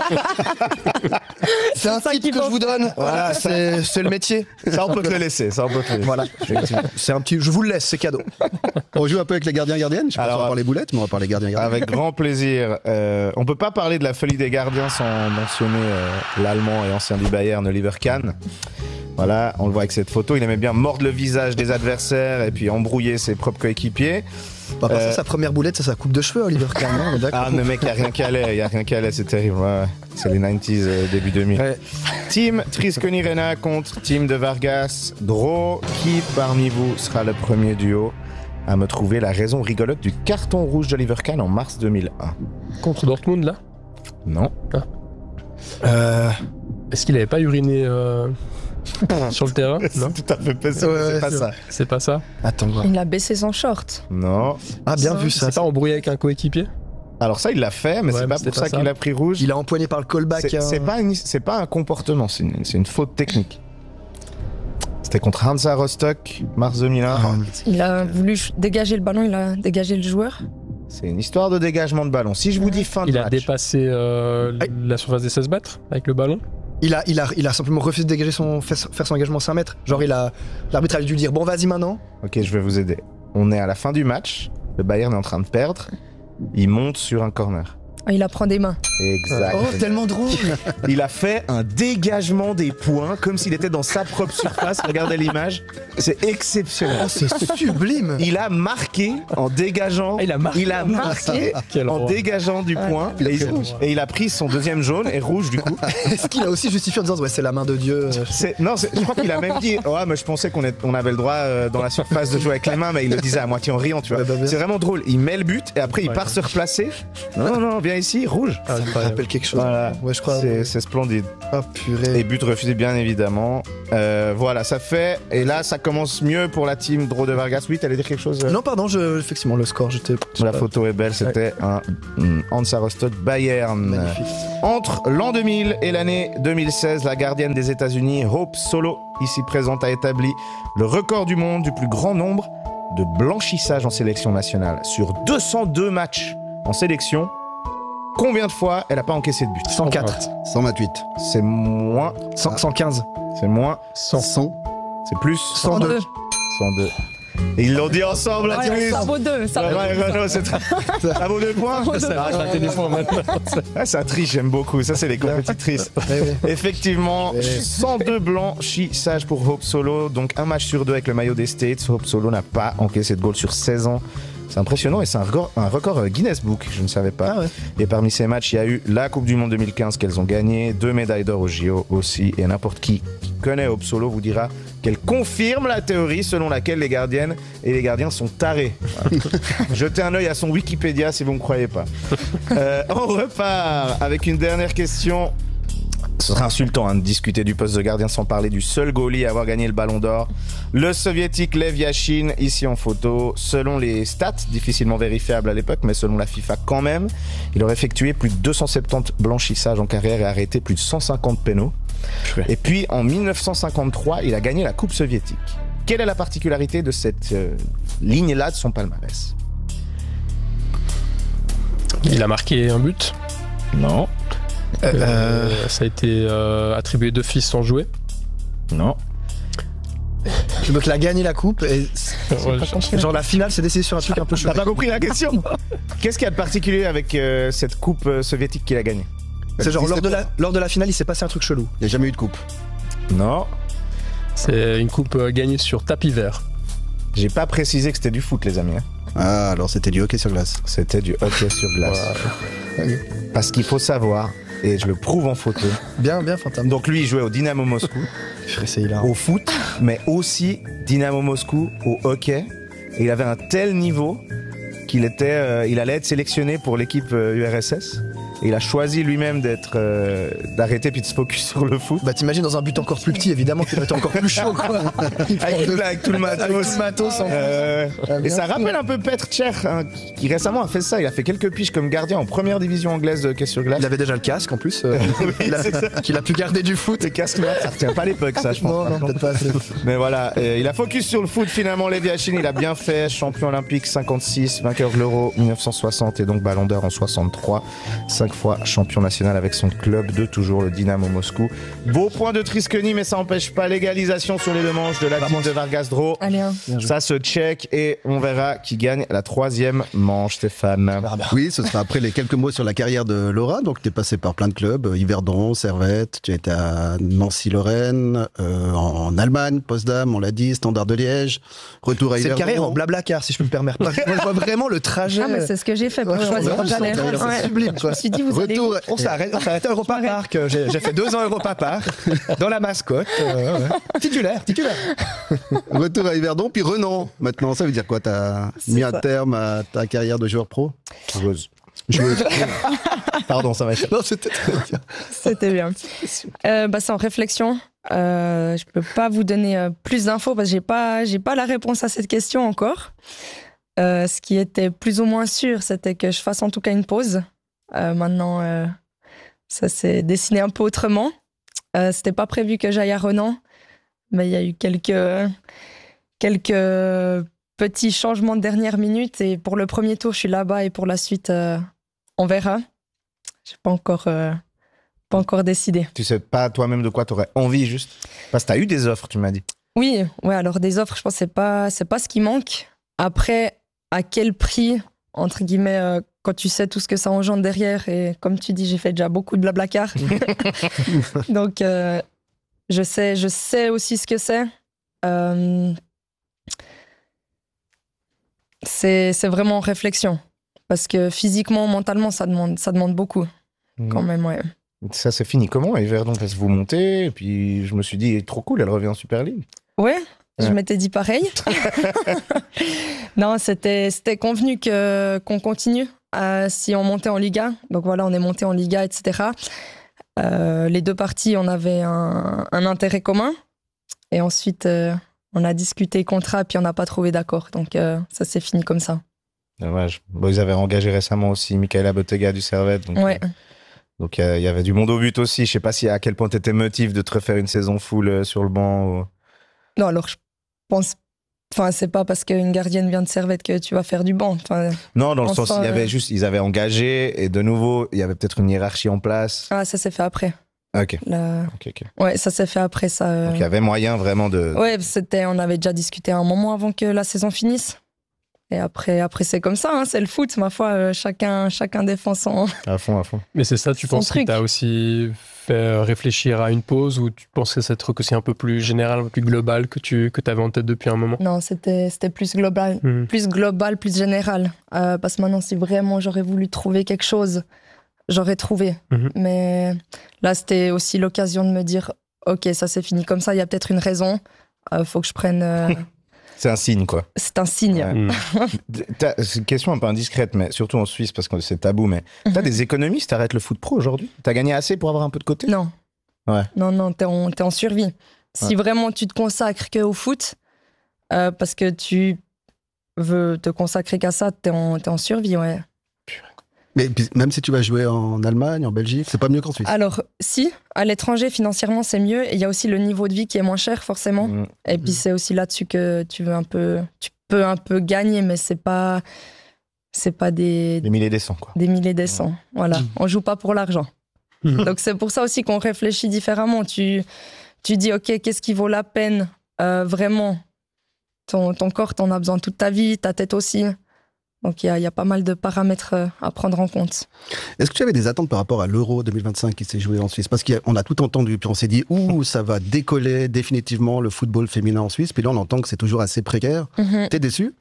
c'est un tip que je vous donne. Voilà, c'est, c'est le métier. Ça, on peut te le laisser. Ça, on peut te le laisser. Voilà. C'est un petit... Je vous le laisse, c'est cadeau. On joue un peu avec les gardiens-gardiennes. Je pense qu'on va parler boulettes, mais on va parler gardiens-gardiennes. Avec grand plaisir. Euh, on peut pas parler de la folie des gardiens sans mentionner euh, l'Allemand et ancien du Bayern, Oliver Kahn. Voilà, on le voit avec cette photo. Il aimait bien mordre le visage des adversaires et puis embrouiller ses propres coéquipiers. Bah, euh... sa première boulette, c'est sa coupe de cheveux, Oliver Kahn. Non, ah, mais mec, il n'y a rien qu'à l'air. Il n'y a rien qu'à l'air, c'est terrible. Ouais, c'est les quatre-vingt-dix, euh, début deux mille. Ouais. Team Trisconirena contre Team de Vargas. Draw, qui parmi vous sera le premier duo à me trouver la raison rigolote du carton rouge d'Oliver Kahn en mars deux mille un? Contre Dortmund, là? Non. Ah. Euh... Est-ce qu'il n'avait pas uriné euh... sur le terrain? Non. C'est tout à fait possible, ouais, c'est ouais, pas c'est ça. C'est pas ça. Attends, voir. Il a baissé son short. Non. Ah, bien ça. vu ça. C'est pas embrouillé avec un coéquipier? Alors ça, il l'a fait, mais ouais, c'est pas pour pas ça, ça qu'il a pris rouge. Il a empoigné par le callback. C'est, hein. c'est, pas, une, c'est pas un comportement, c'est une, c'est une faute technique. C'était contre Hansa Rostock, mars deux mille un. Ah, il a voulu dégager le ballon, il a dégagé le joueur. C'est une histoire de dégagement de ballon. Si je vous dis fin de il match... Il a dépassé euh, la surface des seize mètres avec le ballon? Il a, il, a, il a simplement refusé de dégager son, faire son engagement cinq mètres. Genre, il a, l'arbitre a dû dire, bon, vas-y maintenant. Ok, je vais vous aider. On est à la fin du match, le Bayern est en train de perdre, il monte sur un corner. Oh, il apprend des mains. Exact. Oh, tellement drôle. Il a fait un dégagement des points comme s'il était dans sa propre surface. Regardez l'image. C'est exceptionnel. Oh, c'est sublime. Il a marqué en dégageant. Il a marqué, il a marqué en dégageant du point. Ouais. Et, il, et il a pris son deuxième jaune et rouge du coup. Est-ce qu'il a aussi justifié en disant ouais, c'est la main de Dieu? C'est, non, c'est, je crois qu'il a même dit oh, mais je pensais qu'on, est, on avait le droit euh, dans la surface de jouer avec les mains, mais il le disait à moitié en riant, tu vois. Ouais, bah, c'est vraiment drôle. Il met le but et après il ouais. part se replacer. Non, non, viens ici, rouge. Ah, ça me rappelle quelque chose. Voilà. Ouais, je crois. C'est, c'est splendide. Ah, purée. Et but refusé, bien évidemment. Euh, voilà, ça fait. Et là, ça commence mieux pour la team Drô de Vargas. Oui, t'allais dire quelque chose? Non, pardon, je, effectivement, le score, j'étais. La photo est belle, c'était ouais. un um, Hansa Rostock Bayern. Magnifique. Entre l'an deux mille et l'année deux mille seize, la gardienne des États-Unis, Hope Solo, ici présente, a établi le record du monde du plus grand nombre de blanchissages en sélection nationale. Sur deux cent deux matchs en sélection, combien de fois elle n'a pas encaissé de but? cent quatre. cent vingt-huit. C'est moins. cent, cent quinze. C'est moins. cent. cent. C'est plus. cent deux. cent deux. Et ils l'ont dit ensemble, la Ouais, Tunis. ça vaut deux. Ça Ouais, vaut ouais, ouais, non, c'est très... Ça vaut deux points. Ça arrête un téléphone maintenant. Ah, ça triche, j'aime beaucoup. Ça, c'est les compétitrices. Ouais, ouais. Effectivement, Ouais. cent deux blanchissages pour Hope Solo. Donc, un match sur deux avec le maillot des States. Hope Solo n'a pas encaissé de goal sur seize ans. C'est impressionnant et c'est un record, un record Guinness Book, je ne savais pas. Ah ouais. Et parmi ces matchs, il y a eu la Coupe du Monde deux mille quinze qu'elles ont gagné, deux médailles d'or au J O aussi. Et n'importe qui qui connaît Hope Solo vous dira qu'elle confirme la théorie selon laquelle les gardiennes et les gardiens sont tarés. Voilà. Jetez un œil à son Wikipédia si vous ne me croyez pas. Euh, on repart avec une dernière question. Ce serait insultant hein, de discuter du poste de gardien sans parler du seul goalie à avoir gagné le ballon d'or. Le soviétique Lev Yashin, ici en photo. Selon les stats, difficilement vérifiables à l'époque, mais selon la FIFA quand même, il aurait effectué plus de deux cent soixante-dix blanchissages en carrière et arrêté plus de cent cinquante pénaux. Et puis en mille neuf cent cinquante-trois, il a gagné la Coupe soviétique. Quelle est la particularité de cette euh, ligne-là de son palmarès? Il a marqué un but. Non. Euh, euh, ça a été euh, attribué d'office sans jouer. Non. Donc, il a gagné la coupe et. Ouais, je- Genre, la finale s'est décidée sur un truc un peu chaud. T'as pas compris la question? Qu'est-ce qu'il y a de particulier avec euh, cette coupe euh, soviétique qu'il a gagnée? C'est genre, lors de, la, lors de la finale, il s'est passé un truc chelou. Il n'y a jamais eu de coupe. Non. C'est une coupe euh, gagnée sur tapis vert. J'ai pas précisé que c'était du foot, les amis. hein. Ah, alors c'était du hockey sur glace. C'était du hockey sur glace. Parce qu'il faut savoir, et je le prouve en photo, Bien, bien, Fantôme. donc lui il jouait au Dynamo Moscou, C'est hilarant. au foot, mais aussi Dynamo Moscou au hockey. Et il avait un tel niveau qu'il était, euh, il allait être sélectionné pour l'équipe euh, U R S S. Et il a choisi lui-même d'être, euh, d'arrêter puis de se focus sur le foot. Bah, t'imagines dans un but encore plus petit, évidemment, qu'il va être encore plus chaud, quoi. Avec, tout- avec tout le matos. Avec tout le matos en Euh, Ah, et bien. ça rappelle un peu Petr Cech, hein, qui récemment a fait ça. Il a fait quelques piges comme gardien en première division anglaise de hockey sur glace. Il avait déjà le casque, en plus. euh, il a- c'est ça. qu'il a pu garder du foot. Le casque noir, ça retient pas à l'époque, ça, je pense. Non, par non, contre. peut-être pas assez. Mais voilà, euh, il a focus sur le foot finalement. Lev Yashin, il a bien fait. Champion olympique cinquante-six, vainqueur de l'Euro mille neuf cent soixante et donc Ballon d'Or en soixante-trois. Cinq fois champion national avec son club de toujours, le Dynamo Moscou. Beau point de Triskeny, mais ça n'empêche pas l'égalisation sur les deux manches de la team de Vargas Drô. Allez, hein. Ça se check et on verra qui gagne la troisième manche, Stéphane. Oui, ce sera après les quelques mots sur la carrière de Laura. Donc, tu es passé par plein de clubs, euh, Yverdon, Servette, tu as été à Nancy-Lorraine, euh, en, en Allemagne, Potsdam, on l'a dit, Standard de Liège, retour à C'est une Yverdon. carrière en blablacar, si je peux me permettre. Moi, je vois vraiment le trajet. Ah, mais c'est ce que j'ai fait pour Ouais, choisir ouais, où j'allais. c'est Ouais. sublime, Je quoi. me suis dit, vous allez où? Retour, On s'est arrêté, on s'est arrêté à Europa Park. J'ai j'ai fait deux ans à Europa Park, dans la mascotte. euh, ouais. Titulaire, titulaire. retour à Yverdon, puis Renan. Maintenant, ça veut dire quoi? Tu as C'est mis un ça. terme à ta carrière de joueur pro? Joueuse. Joueuse. Pardon, ça va être. Non, c'était très bien. C'était bien. Euh, bah, c'est en réflexion. Euh, je peux pas vous donner euh, plus d'infos parce que j'ai pas, j'ai pas la réponse à cette question encore. Euh, ce qui était plus ou moins sûr, c'était que je fasse en tout cas une pause. Euh, maintenant, euh, ça s'est dessiné un peu autrement. Euh, c'était pas prévu que j'aille à Renan, mais il y a eu quelques, quelques petits changements de dernière minute. Et pour le premier tour, je suis là-bas et pour la suite, euh, on verra. J'ai pas encore, euh, pas encore décidé. Tu sais pas toi-même de quoi t'aurais envie juste? Parce que t'as eu des offres, tu m'as dit. Oui, ouais, alors des offres, je pense que c'est pas, c'est pas ce qui manque. Après, à quel prix, entre guillemets, euh, quand tu sais tout ce que ça engendre derrière, et comme tu dis, j'ai fait déjà beaucoup de blablacar. Donc, euh, je, sais, je sais aussi ce que c'est. Euh, c'est. C'est vraiment réflexion. Parce que physiquement, mentalement, ça demande, ça demande beaucoup, mmh. quand même, ouais. Ça, c'est fini comment, Yverdon? Parce que vous montez, et puis je me suis dit, trop cool, elle revient en Super League. Ouais, ouais. Je m'étais dit pareil. Non, c'était, c'était convenu que, qu'on continue euh, si on montait en Liga. Donc voilà, on est monté en Liga, et cetera. Euh, les deux parties, on avait un, un intérêt commun. Et ensuite, euh, on a discuté contrat, puis on n'a pas trouvé d'accord. Donc euh, ça s'est fini comme ça. Dommage. Bon, ils avaient engagé récemment aussi Michaela Bottega du Servette. Donc, ouais. euh, donc il euh, y avait du monde au but aussi. Je sais pas si à quel point tu étais motivé de te refaire une saison full euh, sur le banc. Ou... Non, alors je pense. Enfin, c'est pas parce qu'une gardienne vient de Servette que tu vas faire du banc. Enfin, non, dans le sens, il y avait juste, ils avaient engagé et de nouveau, il y avait peut-être une hiérarchie en place. Ah, ça s'est fait après. Ok. La... okay, okay. Ouais, ça s'est fait après ça. Euh... Donc il y avait moyen vraiment de. Ouais, c'était, on avait déjà discuté un moment avant que la saison finisse. Et après, après c'est comme ça, hein, c'est le foot, ma foi, euh, chacun, chacun défend son. À fond, à fond. Mais c'est ça, tu penses que t'as aussi fait réfléchir à une pause, ou tu penses que c'est un truc aussi un peu plus général, un peu plus global que tu que avais en tête depuis un moment? Non, c'était, c'était plus global, mmh. plus global, plus général. Euh, parce que maintenant, si vraiment j'aurais voulu trouver quelque chose, j'aurais trouvé. Mmh. Mais là, c'était aussi l'occasion de me dire, ok, ça c'est fini comme ça, il y a peut-être une raison, il euh, faut que je prenne. Euh... C'est un signe, quoi. C'est un signe. Ouais. Mmh. C'est une question un peu indiscrète, mais surtout en Suisse, parce que c'est tabou, mais mmh. t'as des économistes, t'arrêtes le foot pro aujourd'hui? T'as gagné assez pour avoir un peu de côté? Non. Ouais. Non, non, t'es en, t'es en survie. Si ouais. vraiment tu te consacres qu'au foot, euh, parce que tu veux te consacrer qu'à ça, t'es en, t'es en survie, ouais. Mais même si tu vas jouer en Allemagne, en Belgique, c'est pas mieux qu'en Suisse? Alors, si, à l'étranger, financièrement, c'est mieux. Et il y a aussi le niveau de vie qui est moins cher, forcément. Mmh. Et puis, c'est aussi là-dessus que tu veux un peu, tu peux un peu gagner, mais c'est pas, c'est pas des... Des milliers des cents, quoi. Des milliers des cents, mmh. voilà. Mmh. On joue pas pour l'argent. Mmh. Donc, c'est pour ça aussi qu'on réfléchit différemment. Tu, tu dis, OK, qu'est-ce qui vaut la peine, euh, vraiment? Ton, ton corps, t'en as besoin toute ta vie, ta tête aussi. Donc, il y, y a pas mal de paramètres à prendre en compte. Est-ce que tu avais des attentes par rapport à l'Euro deux mille vingt-cinq qui s'est joué en Suisse? Parce qu'on a, a tout entendu, puis on s'est dit, ouh, ça va décoller définitivement le football féminin en Suisse. Puis là, on entend que c'est toujours assez précaire. Mm-hmm. T'es déçu?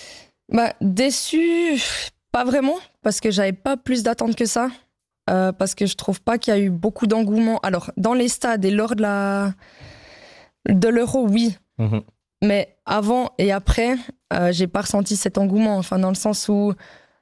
Bah, déçu, pas vraiment, parce que j'avais pas plus d'attentes que ça. Euh, parce que je trouve pas qu'il y a eu beaucoup d'engouement. Alors, dans les stades et lors de la de l'Euro, oui. Mm-hmm. Mais avant et après, euh, j'ai pas ressenti cet engouement. Enfin, dans le sens où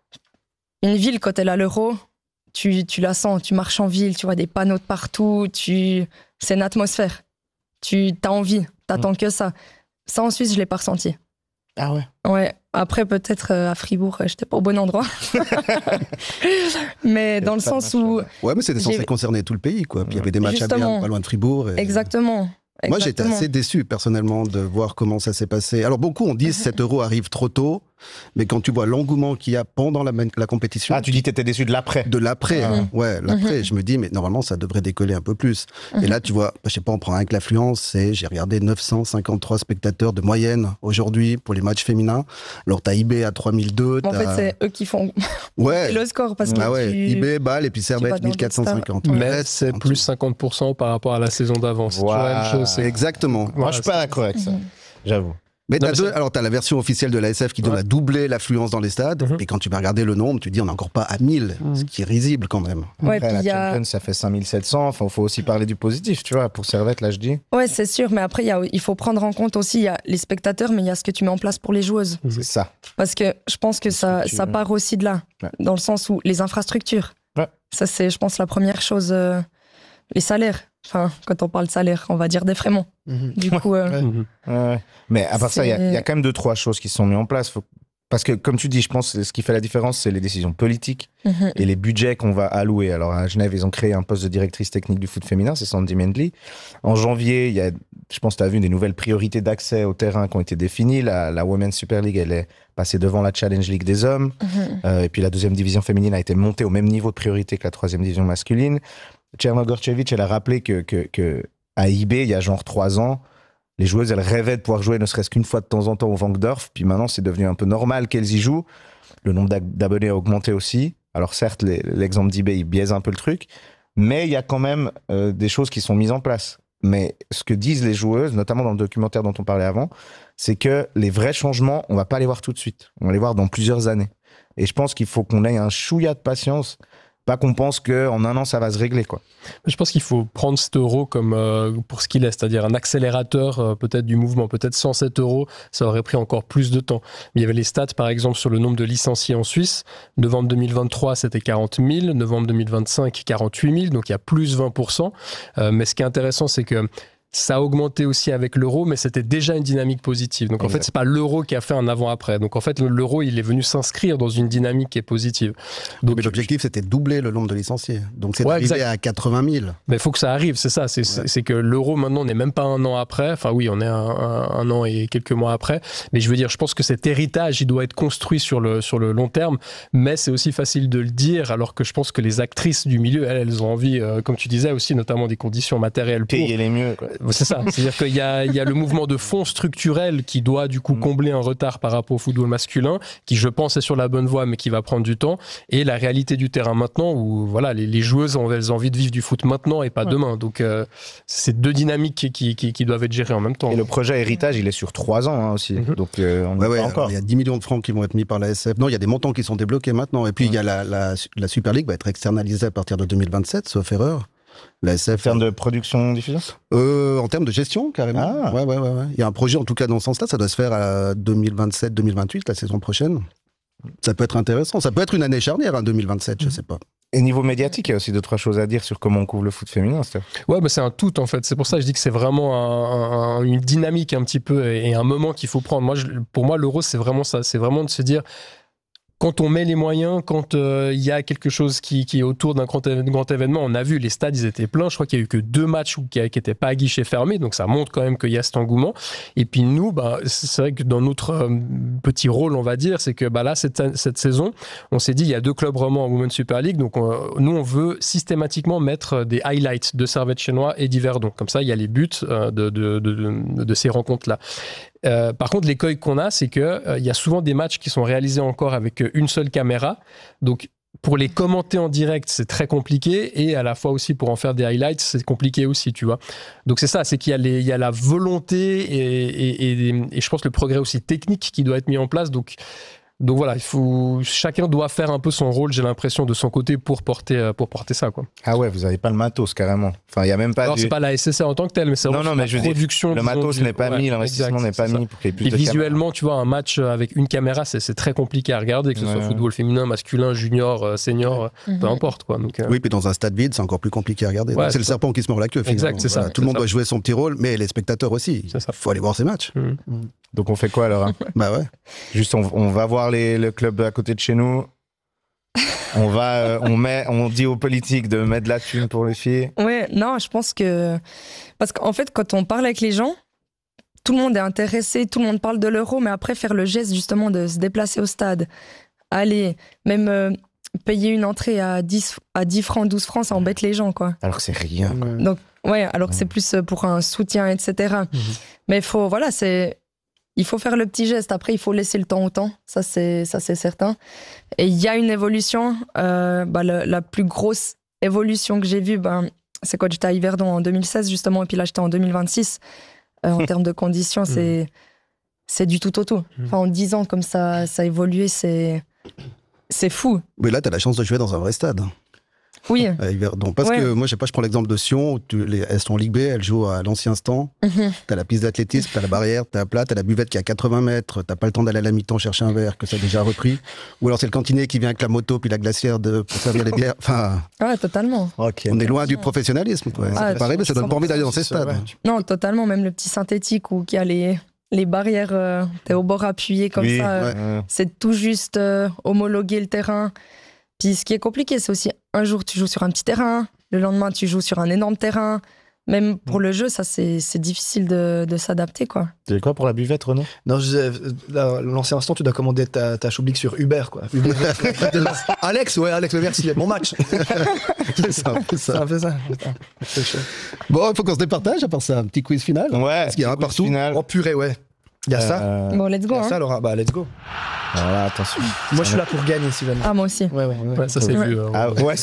une ville, quand elle a l'Euro, tu, tu la sens, tu marches en ville, tu vois des panneaux de partout, tu... c'est une atmosphère. Tu as envie, t'attends mmh. que ça. Ça, en Suisse, je l'ai pas ressenti. Ah ouais? Ouais. Après, peut-être euh, à Fribourg, j'étais pas au bon endroit. Mais dans le sens où... Ouais, mais c'était censé concerner tout le pays, quoi. Puis il y avait des matchs Justement. à Berne, pas loin de Fribourg. Et... Exactement. Moi, j'étais assez déçu, personnellement, de voir comment ça s'est passé. Alors, beaucoup ont dit que cet euro arrive trop tôt, mais quand tu vois l'engouement qu'il y a pendant la, la compétition... Ah, tu dis que tu étais déçu de l'après? De l'après, ah. hein. Ouais, l'après. Mm-hmm. Je me dis, mais normalement, ça devrait décoller un peu plus. Mm-hmm. Et là, tu vois, je sais pas, on prend rien que l'affluence, c'est, j'ai regardé neuf cent cinquante-trois spectateurs de moyenne aujourd'hui pour les matchs féminins. Alors, t'as I B à trois mille deux. En fait, c'est eux qui font ouais. le score, parce que ah ouais. tu... I B, Bâle, et puis Servette, mille quatre cent cinquante. Ouais. Mais c'est plus cinquante pour cent par rapport à la saison d'avant. C'est wow. la même chose. C'est... Exactement. Moi, voilà, je suis pas d'accord avec ça. J'avoue. Mais t'as deux, alors t'as la version officielle de l'A S F qui donne ouais. à doubler l'affluence dans les stades, mm-hmm. et quand tu vas regarder le nombre, tu dis on n'est encore pas à mille, mm-hmm. ce qui est risible quand même. Ouais, après, la a... Champions, ça fait cinq mille sept cents, enfin, il faut aussi parler du positif, tu vois, pour Servette, là je dis. Ouais, c'est sûr, mais après, y a, il faut prendre en compte aussi, il y a les spectateurs, mais il y a ce que tu mets en place pour les joueuses. C'est ça. Parce que je pense que ça, tu... ça part aussi de là, ouais. dans le sens où les infrastructures, ouais. ça c'est, je pense, la première chose, euh, les salaires. Enfin, quand on parle de salaire, on va dire défraiement. Mmh. Du coup, euh, ouais. Mmh. Ouais. Mais à part c'est... ça, il y, y a quand même deux, trois choses qui se sont mises en place. Faut... Parce que, comme tu dis, je pense que ce qui fait la différence, c'est les décisions politiques mmh. et les budgets qu'on va allouer. Alors, à Genève, ils ont créé un poste de directrice technique du foot féminin, c'est Sandy Mendley. En janvier, il y a, je pense que tu as vu des nouvelles priorités d'accès au terrain qui ont été définies. La, la Women's Super League, elle est passée devant la Challenge League des hommes. Mmh. Euh, et puis, la deuxième division féminine a été montée au même niveau de priorité que la troisième division masculine. Cherno Gorcevic, elle a rappelé que, que, que à I B, il y a genre trois ans, les joueuses, elles rêvaient de pouvoir jouer ne serait-ce qu'une fois de temps en temps au Wankdorf. Puis maintenant, c'est devenu un peu normal qu'elles y jouent. Le nombre d'abonnés a augmenté aussi. Alors certes, les, l'exemple d'eBay, il biaise un peu le truc, mais il y a quand même euh, des choses qui sont mises en place. Mais ce que disent les joueuses, notamment dans le documentaire dont on parlait avant, c'est que les vrais changements, on va pas les voir tout de suite. On va les voir dans plusieurs années. Et je pense qu'il faut qu'on ait un chouïa de patience. Pas qu'on pense qu'en un an, ça va se régler, quoi. Je pense qu'il faut prendre cet euro comme euh, pour ce qu'il est, c'est-à-dire un accélérateur euh, peut-être du mouvement. Peut-être sans cet euro, ça aurait pris encore plus de temps. Mais il y avait les stats, par exemple, sur le nombre de licenciés en Suisse. Novembre deux mille vingt-trois, c'était quarante mille. Novembre deux mille vingt-cinq, quarante-huit mille. Donc il y a plus vingt pour cent. Euh, mais ce qui est intéressant, c'est que ça a augmenté aussi avec l'euro, mais c'était déjà une dynamique positive. Donc, exact. En fait, c'est pas l'euro qui a fait un avant-après. Donc, en fait, l'euro, il est venu s'inscrire dans une dynamique qui est positive. Donc, mais l'objectif, c'était de doubler le nombre de licenciés. Donc, c'est ouais, d'arriver à quatre-vingt mille. Mais il faut que ça arrive, c'est ça. C'est, ouais. c'est que l'euro, maintenant, n'est même pas un an après. Enfin, oui, on est un, un, un an et quelques mois après. Mais je veux dire, je pense que cet héritage, il doit être construit sur le, sur le long terme. Mais c'est aussi facile de le dire, alors que je pense que les actrices du milieu, elles, elles ont envie, euh, comme tu disais aussi, notamment des conditions matérielles pour... Payer les mieux, quoi. C'est ça, c'est-à-dire qu'il y a, il y a le mouvement de fonds structurel qui doit du coup combler un retard par rapport au football masculin, qui je pense est sur la bonne voie mais qui va prendre du temps, et la réalité du terrain maintenant où voilà, les, les joueuses ont, elles ont envie de vivre du foot maintenant et pas ouais. demain. Donc euh, c'est deux dynamiques qui, qui, qui, qui doivent être gérées en même temps. Et le projet héritage, il est sur trois ans hein, aussi. Mm-hmm. Donc euh, on ouais, ouais, pas encore. Il y a dix millions de francs qui vont être mis par la S F. Non, il y a des montants qui sont débloqués maintenant. Et puis il ouais. y a la, la, la Super League va être externalisée à partir de deux mille vingt-sept, sauf erreur. La S F, en termes de production diffusion euh, En termes de gestion, carrément. Ah. Ouais, ouais, ouais, ouais. Il y a un projet, en tout cas, dans ce sens-là. Ça doit se faire à deux mille vingt-sept deux mille vingt-huit, la saison prochaine. Ça peut être intéressant. Ça peut être une année charnière, hein, deux mille vingt-sept, mmh. je sais pas. Et niveau médiatique, il y a aussi deux, trois choses à dire sur comment on couvre le foot féminin. C'est... Ouais, bah c'est un tout, en fait. C'est pour ça que je dis que c'est vraiment un, un, une dynamique un petit peu et un moment qu'il faut prendre. Moi, je, pour moi, l'Euro, c'est vraiment ça. C'est vraiment de se dire... Quand on met les moyens, quand il euh, y a quelque chose qui, qui est autour d'un grand, éve- grand événement, on a vu, les stades, ils étaient pleins. Je crois qu'il y a eu que deux matchs qui n'étaient pas à guichet fermé, donc ça montre quand même qu'il y a cet engouement. Et puis nous, bah, c'est vrai que dans notre euh, petit rôle, on va dire, c'est que bah, là, cette, cette saison, on s'est dit, il y a deux clubs romans en Women's Super League, donc on, nous, on veut systématiquement mettre des highlights de Servette Chénois et d'Yverdon. Comme ça, il y a les buts euh, de, de, de, de, de ces rencontres-là. Euh, par contre, l'écueil qu'on a, c'est qu'il euh, y a souvent des matchs qui sont réalisés encore avec une seule caméra. Donc, pour les commenter en direct, c'est très compliqué. Et à la fois aussi, pour en faire des highlights, c'est compliqué aussi, tu vois. Donc, c'est ça, c'est qu'il y a, les, il y a la volonté et, et, et, et je pense le progrès aussi technique qui doit être mis en place. Donc, Donc voilà, il faut, chacun doit faire un peu son rôle, j'ai l'impression, de son côté pour porter, pour porter ça, quoi. Ah ouais, vous n'avez pas le matos, carrément. Enfin, il y a même pas. Alors, du... c'est pas la S S A en tant que telle, mais c'est non, non, mais la je production. Dis, le matos du... n'est pas ouais, mis, l'investissement exact, n'est pas mis pour qu'il y ait plus et de visuellement, caméra. Tu vois, un match avec une caméra, c'est, c'est très compliqué à regarder, que ce ouais. soit football féminin, masculin, junior, senior, ouais. peu mm-hmm. importe, quoi. Donc, euh... oui, puis dans un stade vide, c'est encore plus compliqué à regarder. Ouais, c'est, c'est le serpent qui se mord la queue. Exact, c'est voilà. ça. Tout le monde ça. doit jouer son petit rôle, mais les spectateurs aussi. Il faut aller voir ces matchs. Mm. Mm. Donc on fait quoi alors hein Bah ouais. Juste on, on va voir les, le club à côté de chez nous. On va, euh, on met, on dit aux politiques de mettre de la thune pour les filles. Ouais, non, je pense que parce qu'en fait quand on parle avec les gens, tout le monde est intéressé, tout le monde parle de l'euro, mais après faire le geste justement de se déplacer au stade, aller même euh, payer une entrée à dix, à dix francs, douze francs, ça embête les gens, quoi. Alors que c'est rien. Quoi. Donc ouais, alors que c'est plus pour un soutien, et cetera. Mm-hmm. Mais il faut, voilà, c'est il faut faire le petit geste. Après, il faut laisser le temps au temps. Ça, c'est, ça, c'est certain. Et il y a une évolution. Euh, bah, le, la plus grosse évolution que j'ai vue, bah, c'est quand j'étais à Yverdon en deux mille seize, justement. Et puis là, j'étais en deux mille vingt-six. Euh, en termes de conditions, c'est, c'est du tout au tout. Enfin, en dix ans, comme ça, ça a évolué, c'est, c'est fou. Mais là, tu as la chance de jouer dans un vrai stade. Oui. Donc, parce ouais. que moi, je sais pas, je prends l'exemple de Sion, où tu, les, elles sont en Ligue B, elles jouent à l'ancien stand. Mm-hmm. T'as la piste d'athlétisme, t'as la barrière, t'as la plat, t'as la buvette qui est à quatre-vingts mètres, t'as pas le temps d'aller à la mi-temps chercher un verre, que ça a déjà repris. Ou alors c'est le cantinier qui vient avec la moto puis la glacière de, pour servir les bières. Enfin. Ouais, totalement. Okay. On est loin du professionnalisme, quoi. Ah, c'est pareil, mais ça donne pas envie d'aller dans ces stades. Ouais. Non, totalement. Même le petit synthétique où il y a les, les barrières, euh, t'es au bord appuyé comme oui, ça. Ouais. Euh, c'est tout juste euh, homologuer le terrain. Puis ce qui est compliqué, c'est aussi un jour tu joues sur un petit terrain, le lendemain tu joues sur un énorme terrain. Même pour le jeu, ça c'est, c'est difficile de, de s'adapter, quoi. Tu dis quoi pour la buvette, Renaud ? Non, je disais, là, l'ancien instant, tu dois commander ta, ta choublique sur Uber, quoi. Uber, Alex, ouais, Alex, merci, bon match. C'est ça, c'est ça. C'est un peu ça. C'est bon, il faut qu'on se départage à part ça, un petit quiz final. Ouais. Parce qu'il y a un partout. Final. Oh purée, ouais. Il y a ça. Euh, Bon, let's go. Il y a Hein. ça, Laura. Bah, let's go. Voilà, attention. Moi, je suis là pour gagner, si jamais. Ah, moi aussi. Ouais, ouais, ouais. Ouais, ça c'est Ouais. vu. euh, Ah ouais,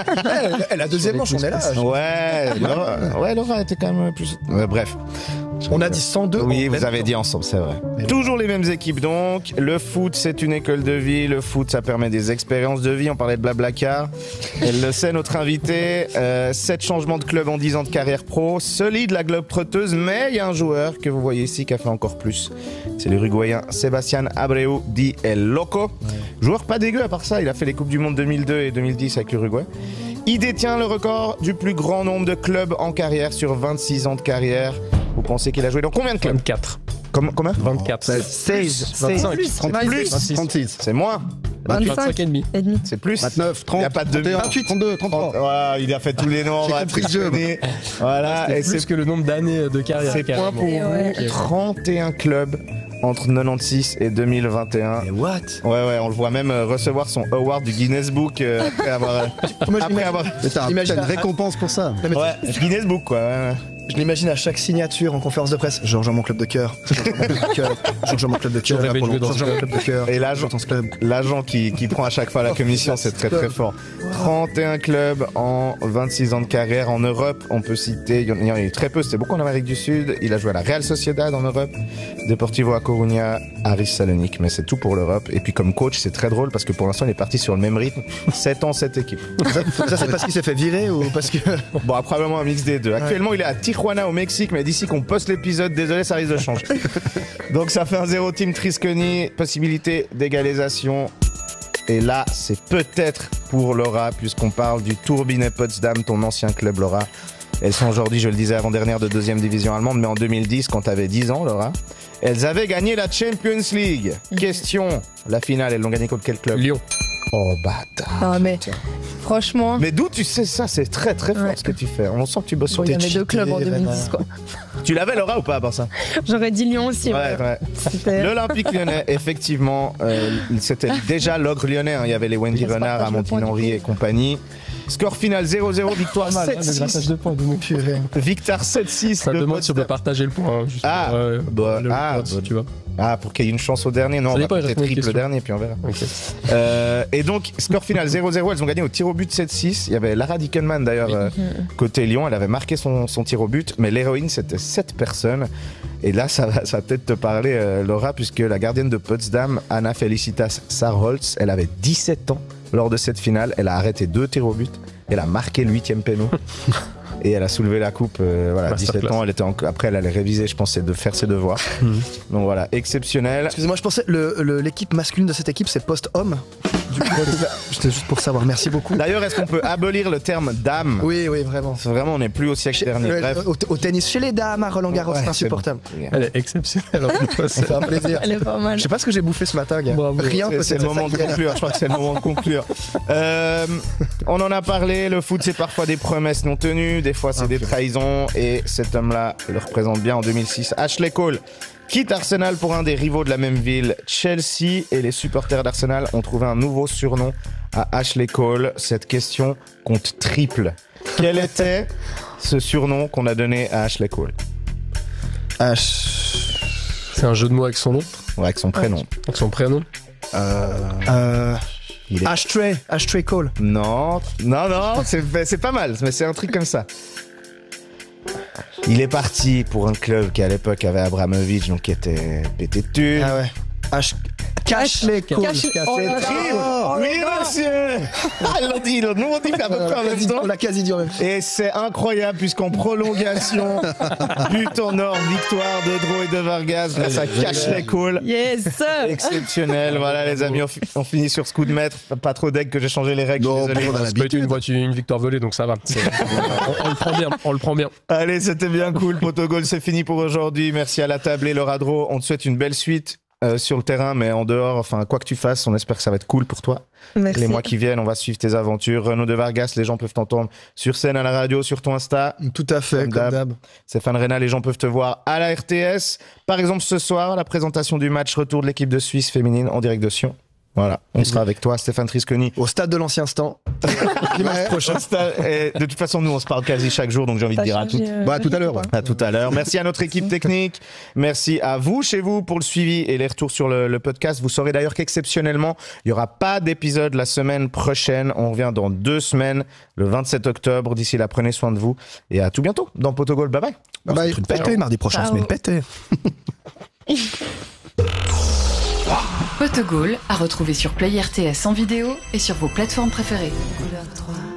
Eh, la deuxième manche, on est là. ouais, Laura, ouais, Laura était quand même plus. Ouais, bref. On a dit cent deux. Oui, en vous même avez temps. dit ensemble, c'est vrai. Mais Toujours les mêmes équipes donc. Le foot, c'est une école de vie. Le foot, ça permet des expériences de vie. On parlait de Blablacar. Elle le sait, notre invité. Euh, sept changements de club en dix ans de carrière pro. Solide, la globe trotteuse. Mais il y a un joueur que vous voyez ici qui a fait encore plus. C'est l'Uruguayen Sebastián Abreu dit El Loco. Joueur pas dégueu à part ça. Il a fait les Coupes du Monde deux mille deux et deux mille dix avec l'Uruguay. Il détient le record du plus grand nombre de clubs en carrière sur vingt-six ans de carrière. Vous pensez qu'il a joué dans combien de clubs? vingt-quatre. Comme, Combien vingt-quatre. seize. vingt-cinq. Plus. trente, Vas-y. plus. vingt-six. trente-six, C'est moins. vingt-cinq vingt-cinq et demi. et demi. C'est plus. vingt-neuf, trente, Il y a pas de demi. trente et un, vingt-huit. trente-deux, trente-trois. Voilà, il a fait tous les noms. J'ai on va compris le jeu. tricher. Voilà, et C'est plus c'est que le nombre d'années de carrière. c'est point carrément. pour Et ouais. vous. trente et un clubs entre quatre-vingt-seize et deux mille vingt et un. Mais what? Ouais, ouais, on le voit même euh, recevoir son award du Guinness Book euh, après avoir. euh, Moi, je après l'imagine- avoir. Mais t'as Imagine t'as une à- récompense pour ça. Non, mais Ouais, Guinness Book quoi. ouais, ouais. Je l'imagine à chaque signature en conférence de presse. Je rejoins mon club de cœur. Je rejoins mon club de cœur. Je rejoins mon club de cœur. rêvais de jouer dans Je rejoins mon club de cœur. Et là, Je rejoins dans ce club. L'agent qui, qui prend à chaque fois la commission, c'est très très fort. trente et un clubs en vingt-six ans de carrière en Europe. On peut citer, il y en il y en a eu très peu, c'était beaucoup en Amérique du Sud. Il a joué à la Real Sociedad en Europe, Deportivo A Coruña, Aris Salonique, mais c'est tout pour l'Europe. Et puis comme coach, c'est très drôle parce que pour l'instant, il est parti sur le même rythme. sept ans, sept équipes. Ça, ça, c'est parce qu'il s'est fait virer ou parce que. Bon, probablement un mix des deux. Actuellement, il est à Tijuana au Mexique, mais d'ici qu'on poste l'épisode, désolé, ça risque de changer. Donc ça fait un zéro team Trisconi, possibilité d'égalisation. Et là, c'est peut-être pour Laura, puisqu'on parle du Turbine Potsdam, ton ancien club, Laura. Elles sont aujourd'hui, je le disais avant-dernière, de deuxième division allemande, mais en deux mille dix, quand tu avais dix ans, Laura, elles avaient gagné la Champions League. Question, la finale, elles l'ont gagnée contre quel club? Lyon. Oh, bâtard. Ah, mais franchement, Mais d'où tu sais ça? C'est très très fort Ouais. ce que tu fais. On sent que tu bosses sur bon, il y tes avait deux cheats. clubs en cheatés, deux mille dix, quoi. Tu l'avais, Laura, ou pas, à part ça? J'aurais dit Lyon aussi. Ouais, ouais. C'était- L'Olympique lyonnais, effectivement, euh, c'était déjà l'ogre lyonnais. hein. Il y avait les Wendy Je Renard, partage le Amandine point, Henry du et compagnie. Score final zéro zéro, victoire Pas mal, hein, le sept grattage six. de points de nous. Purée. Victoire sept six. Ça de demande si on peut Potsdam. partager le point. hein, juste Ah, pour, euh, bah, le ah, pote, bah, tu vois. Ah, pour qu'il y ait une chance au dernier. Non, Ça on va dépend, peut-être j'ai retenu une triple le question. dernier, puis on verra. Ok. Euh, et donc, score final zéro zéro, elles ont gagné au tir au but sept six. Il y avait Lara Dickenman d'ailleurs, euh, côté Lyon, elle avait marqué son, son tir au but, mais l'héroïne c'était sept personnes. Et là, ça va, ça va peut-être te parler, euh, Laura, puisque la gardienne de Potsdam, Anna Felicitas Sarholz, elle avait dix-sept ans lors de cette finale. Elle a arrêté deux tirs au but. Elle a marqué le huitième péno. Et elle a soulevé la coupe, euh, voilà, Masterclass. dix-sept ans. Elle était en- après, elle allait réviser, je pense, c'est de faire ses devoirs. Donc voilà, exceptionnel. Excusez-moi, je pensais le- le- l'équipe masculine de cette équipe, c'est post-homme. Du coup, C'était juste pour savoir. Merci beaucoup. D'ailleurs, est-ce qu'on peut abolir le terme dame? Oui, oui, vraiment. Vraiment, on n'est plus au siècle Chez- dernier. ouais, Bref. au, au tennis, chez les dames, à Roland Garros, Ouais, c'est c'est insupportable. Elle est exceptionnelle. en plus. Ça fait un plaisir. Elle est pas mal. Je sais pas ce que j'ai bouffé ce matin, gars. Bravo. Rien C'est- peut C'est le moment de conclure. Je crois que c'est le moment de conclure. Euh, on en a parlé. Le foot, c'est parfois des promesses non tenues. Des fois, c'est des trahisons. Et cet homme-là le représente bien en deux mille six. Ashley Cole quitte Arsenal pour un des rivaux de la même ville, Chelsea. Et les supporters d'Arsenal ont trouvé un nouveau surnom à Ashley Cole. Cette question compte triple. Quel était ce surnom qu'on a donné à Ashley Cole? H. C'est un jeu de mots avec son nom, Ouais, avec son prénom. avec son prénom. Euh. Il est- Ashtray. Ashtray Cole. Non, non, non, c'est c'est pas mal, mais c'est un truc comme ça. Il est parti pour un club qui à l'époque avait Abramovich, donc qui était pété de thunes. Ah ouais. H. Cashley Cole. Cache- Oh là là. Oui, monsieur. Ah, ils l'ont dit, ils l'ont- nous on dit à peu près en même temps. On l'a quasi dit en même temps. Et c'est incroyable puisqu'en prolongation, but en or, victoire de Dro et de Vargas grâce à Cashley Cole. Yes, sir. Exceptionnel, voilà les amis, on, fi- on finit sur ce coup de maître. Pas trop d'aigle que j'ai changé les règles, je suis Non, désolé. on a Ça peut être l'habitude. une, voiture, une victoire volée, donc ça va. C'est- on, on le prend bien. On le prend bien. Allez, c'était bien cool. Protogol, c'est fini pour aujourd'hui. Merci à la table et Laura Dro. On te souhaite une belle suite euh, sur le terrain, mais en dehors, enfin, quoi que tu fasses, on espère que ça va être cool pour toi. Merci. Les mois qui viennent, on va suivre tes aventures. Renaud de Vargas, les gens peuvent t'entendre sur scène, à la radio, sur ton Insta. Tout à fait, Comme comme d'hab. d'hab. Stéphane Reyna, les gens peuvent te voir à la R T S. Par exemple, ce soir, la présentation du match retour de l'équipe de Suisse féminine en direct de Sion. Voilà, on sera avec toi, Stéphane Trisconi. Au stade de l'ancien stand. Dimanche prochain. Et de toute façon, nous, on se parle quasi chaque jour, donc j'ai envie de dire à tout, euh, bah, à tout à l'heure. à tout à l'heure. Merci à notre équipe technique. Merci à vous, chez vous, pour le suivi et les retours sur le, le podcast. Vous saurez d'ailleurs qu'exceptionnellement, il n'y aura pas d'épisode la semaine prochaine. On revient dans deux semaines, le vingt-sept octobre. D'ici là, prenez soin de vous. Et à tout bientôt dans Potogol. Bye bye. Bye bye. Une pétée, mardi prochain, Ciao. semaine pétée. Potogol à retrouver sur Play R T S en vidéo et sur vos plateformes préférées. Couleur trois.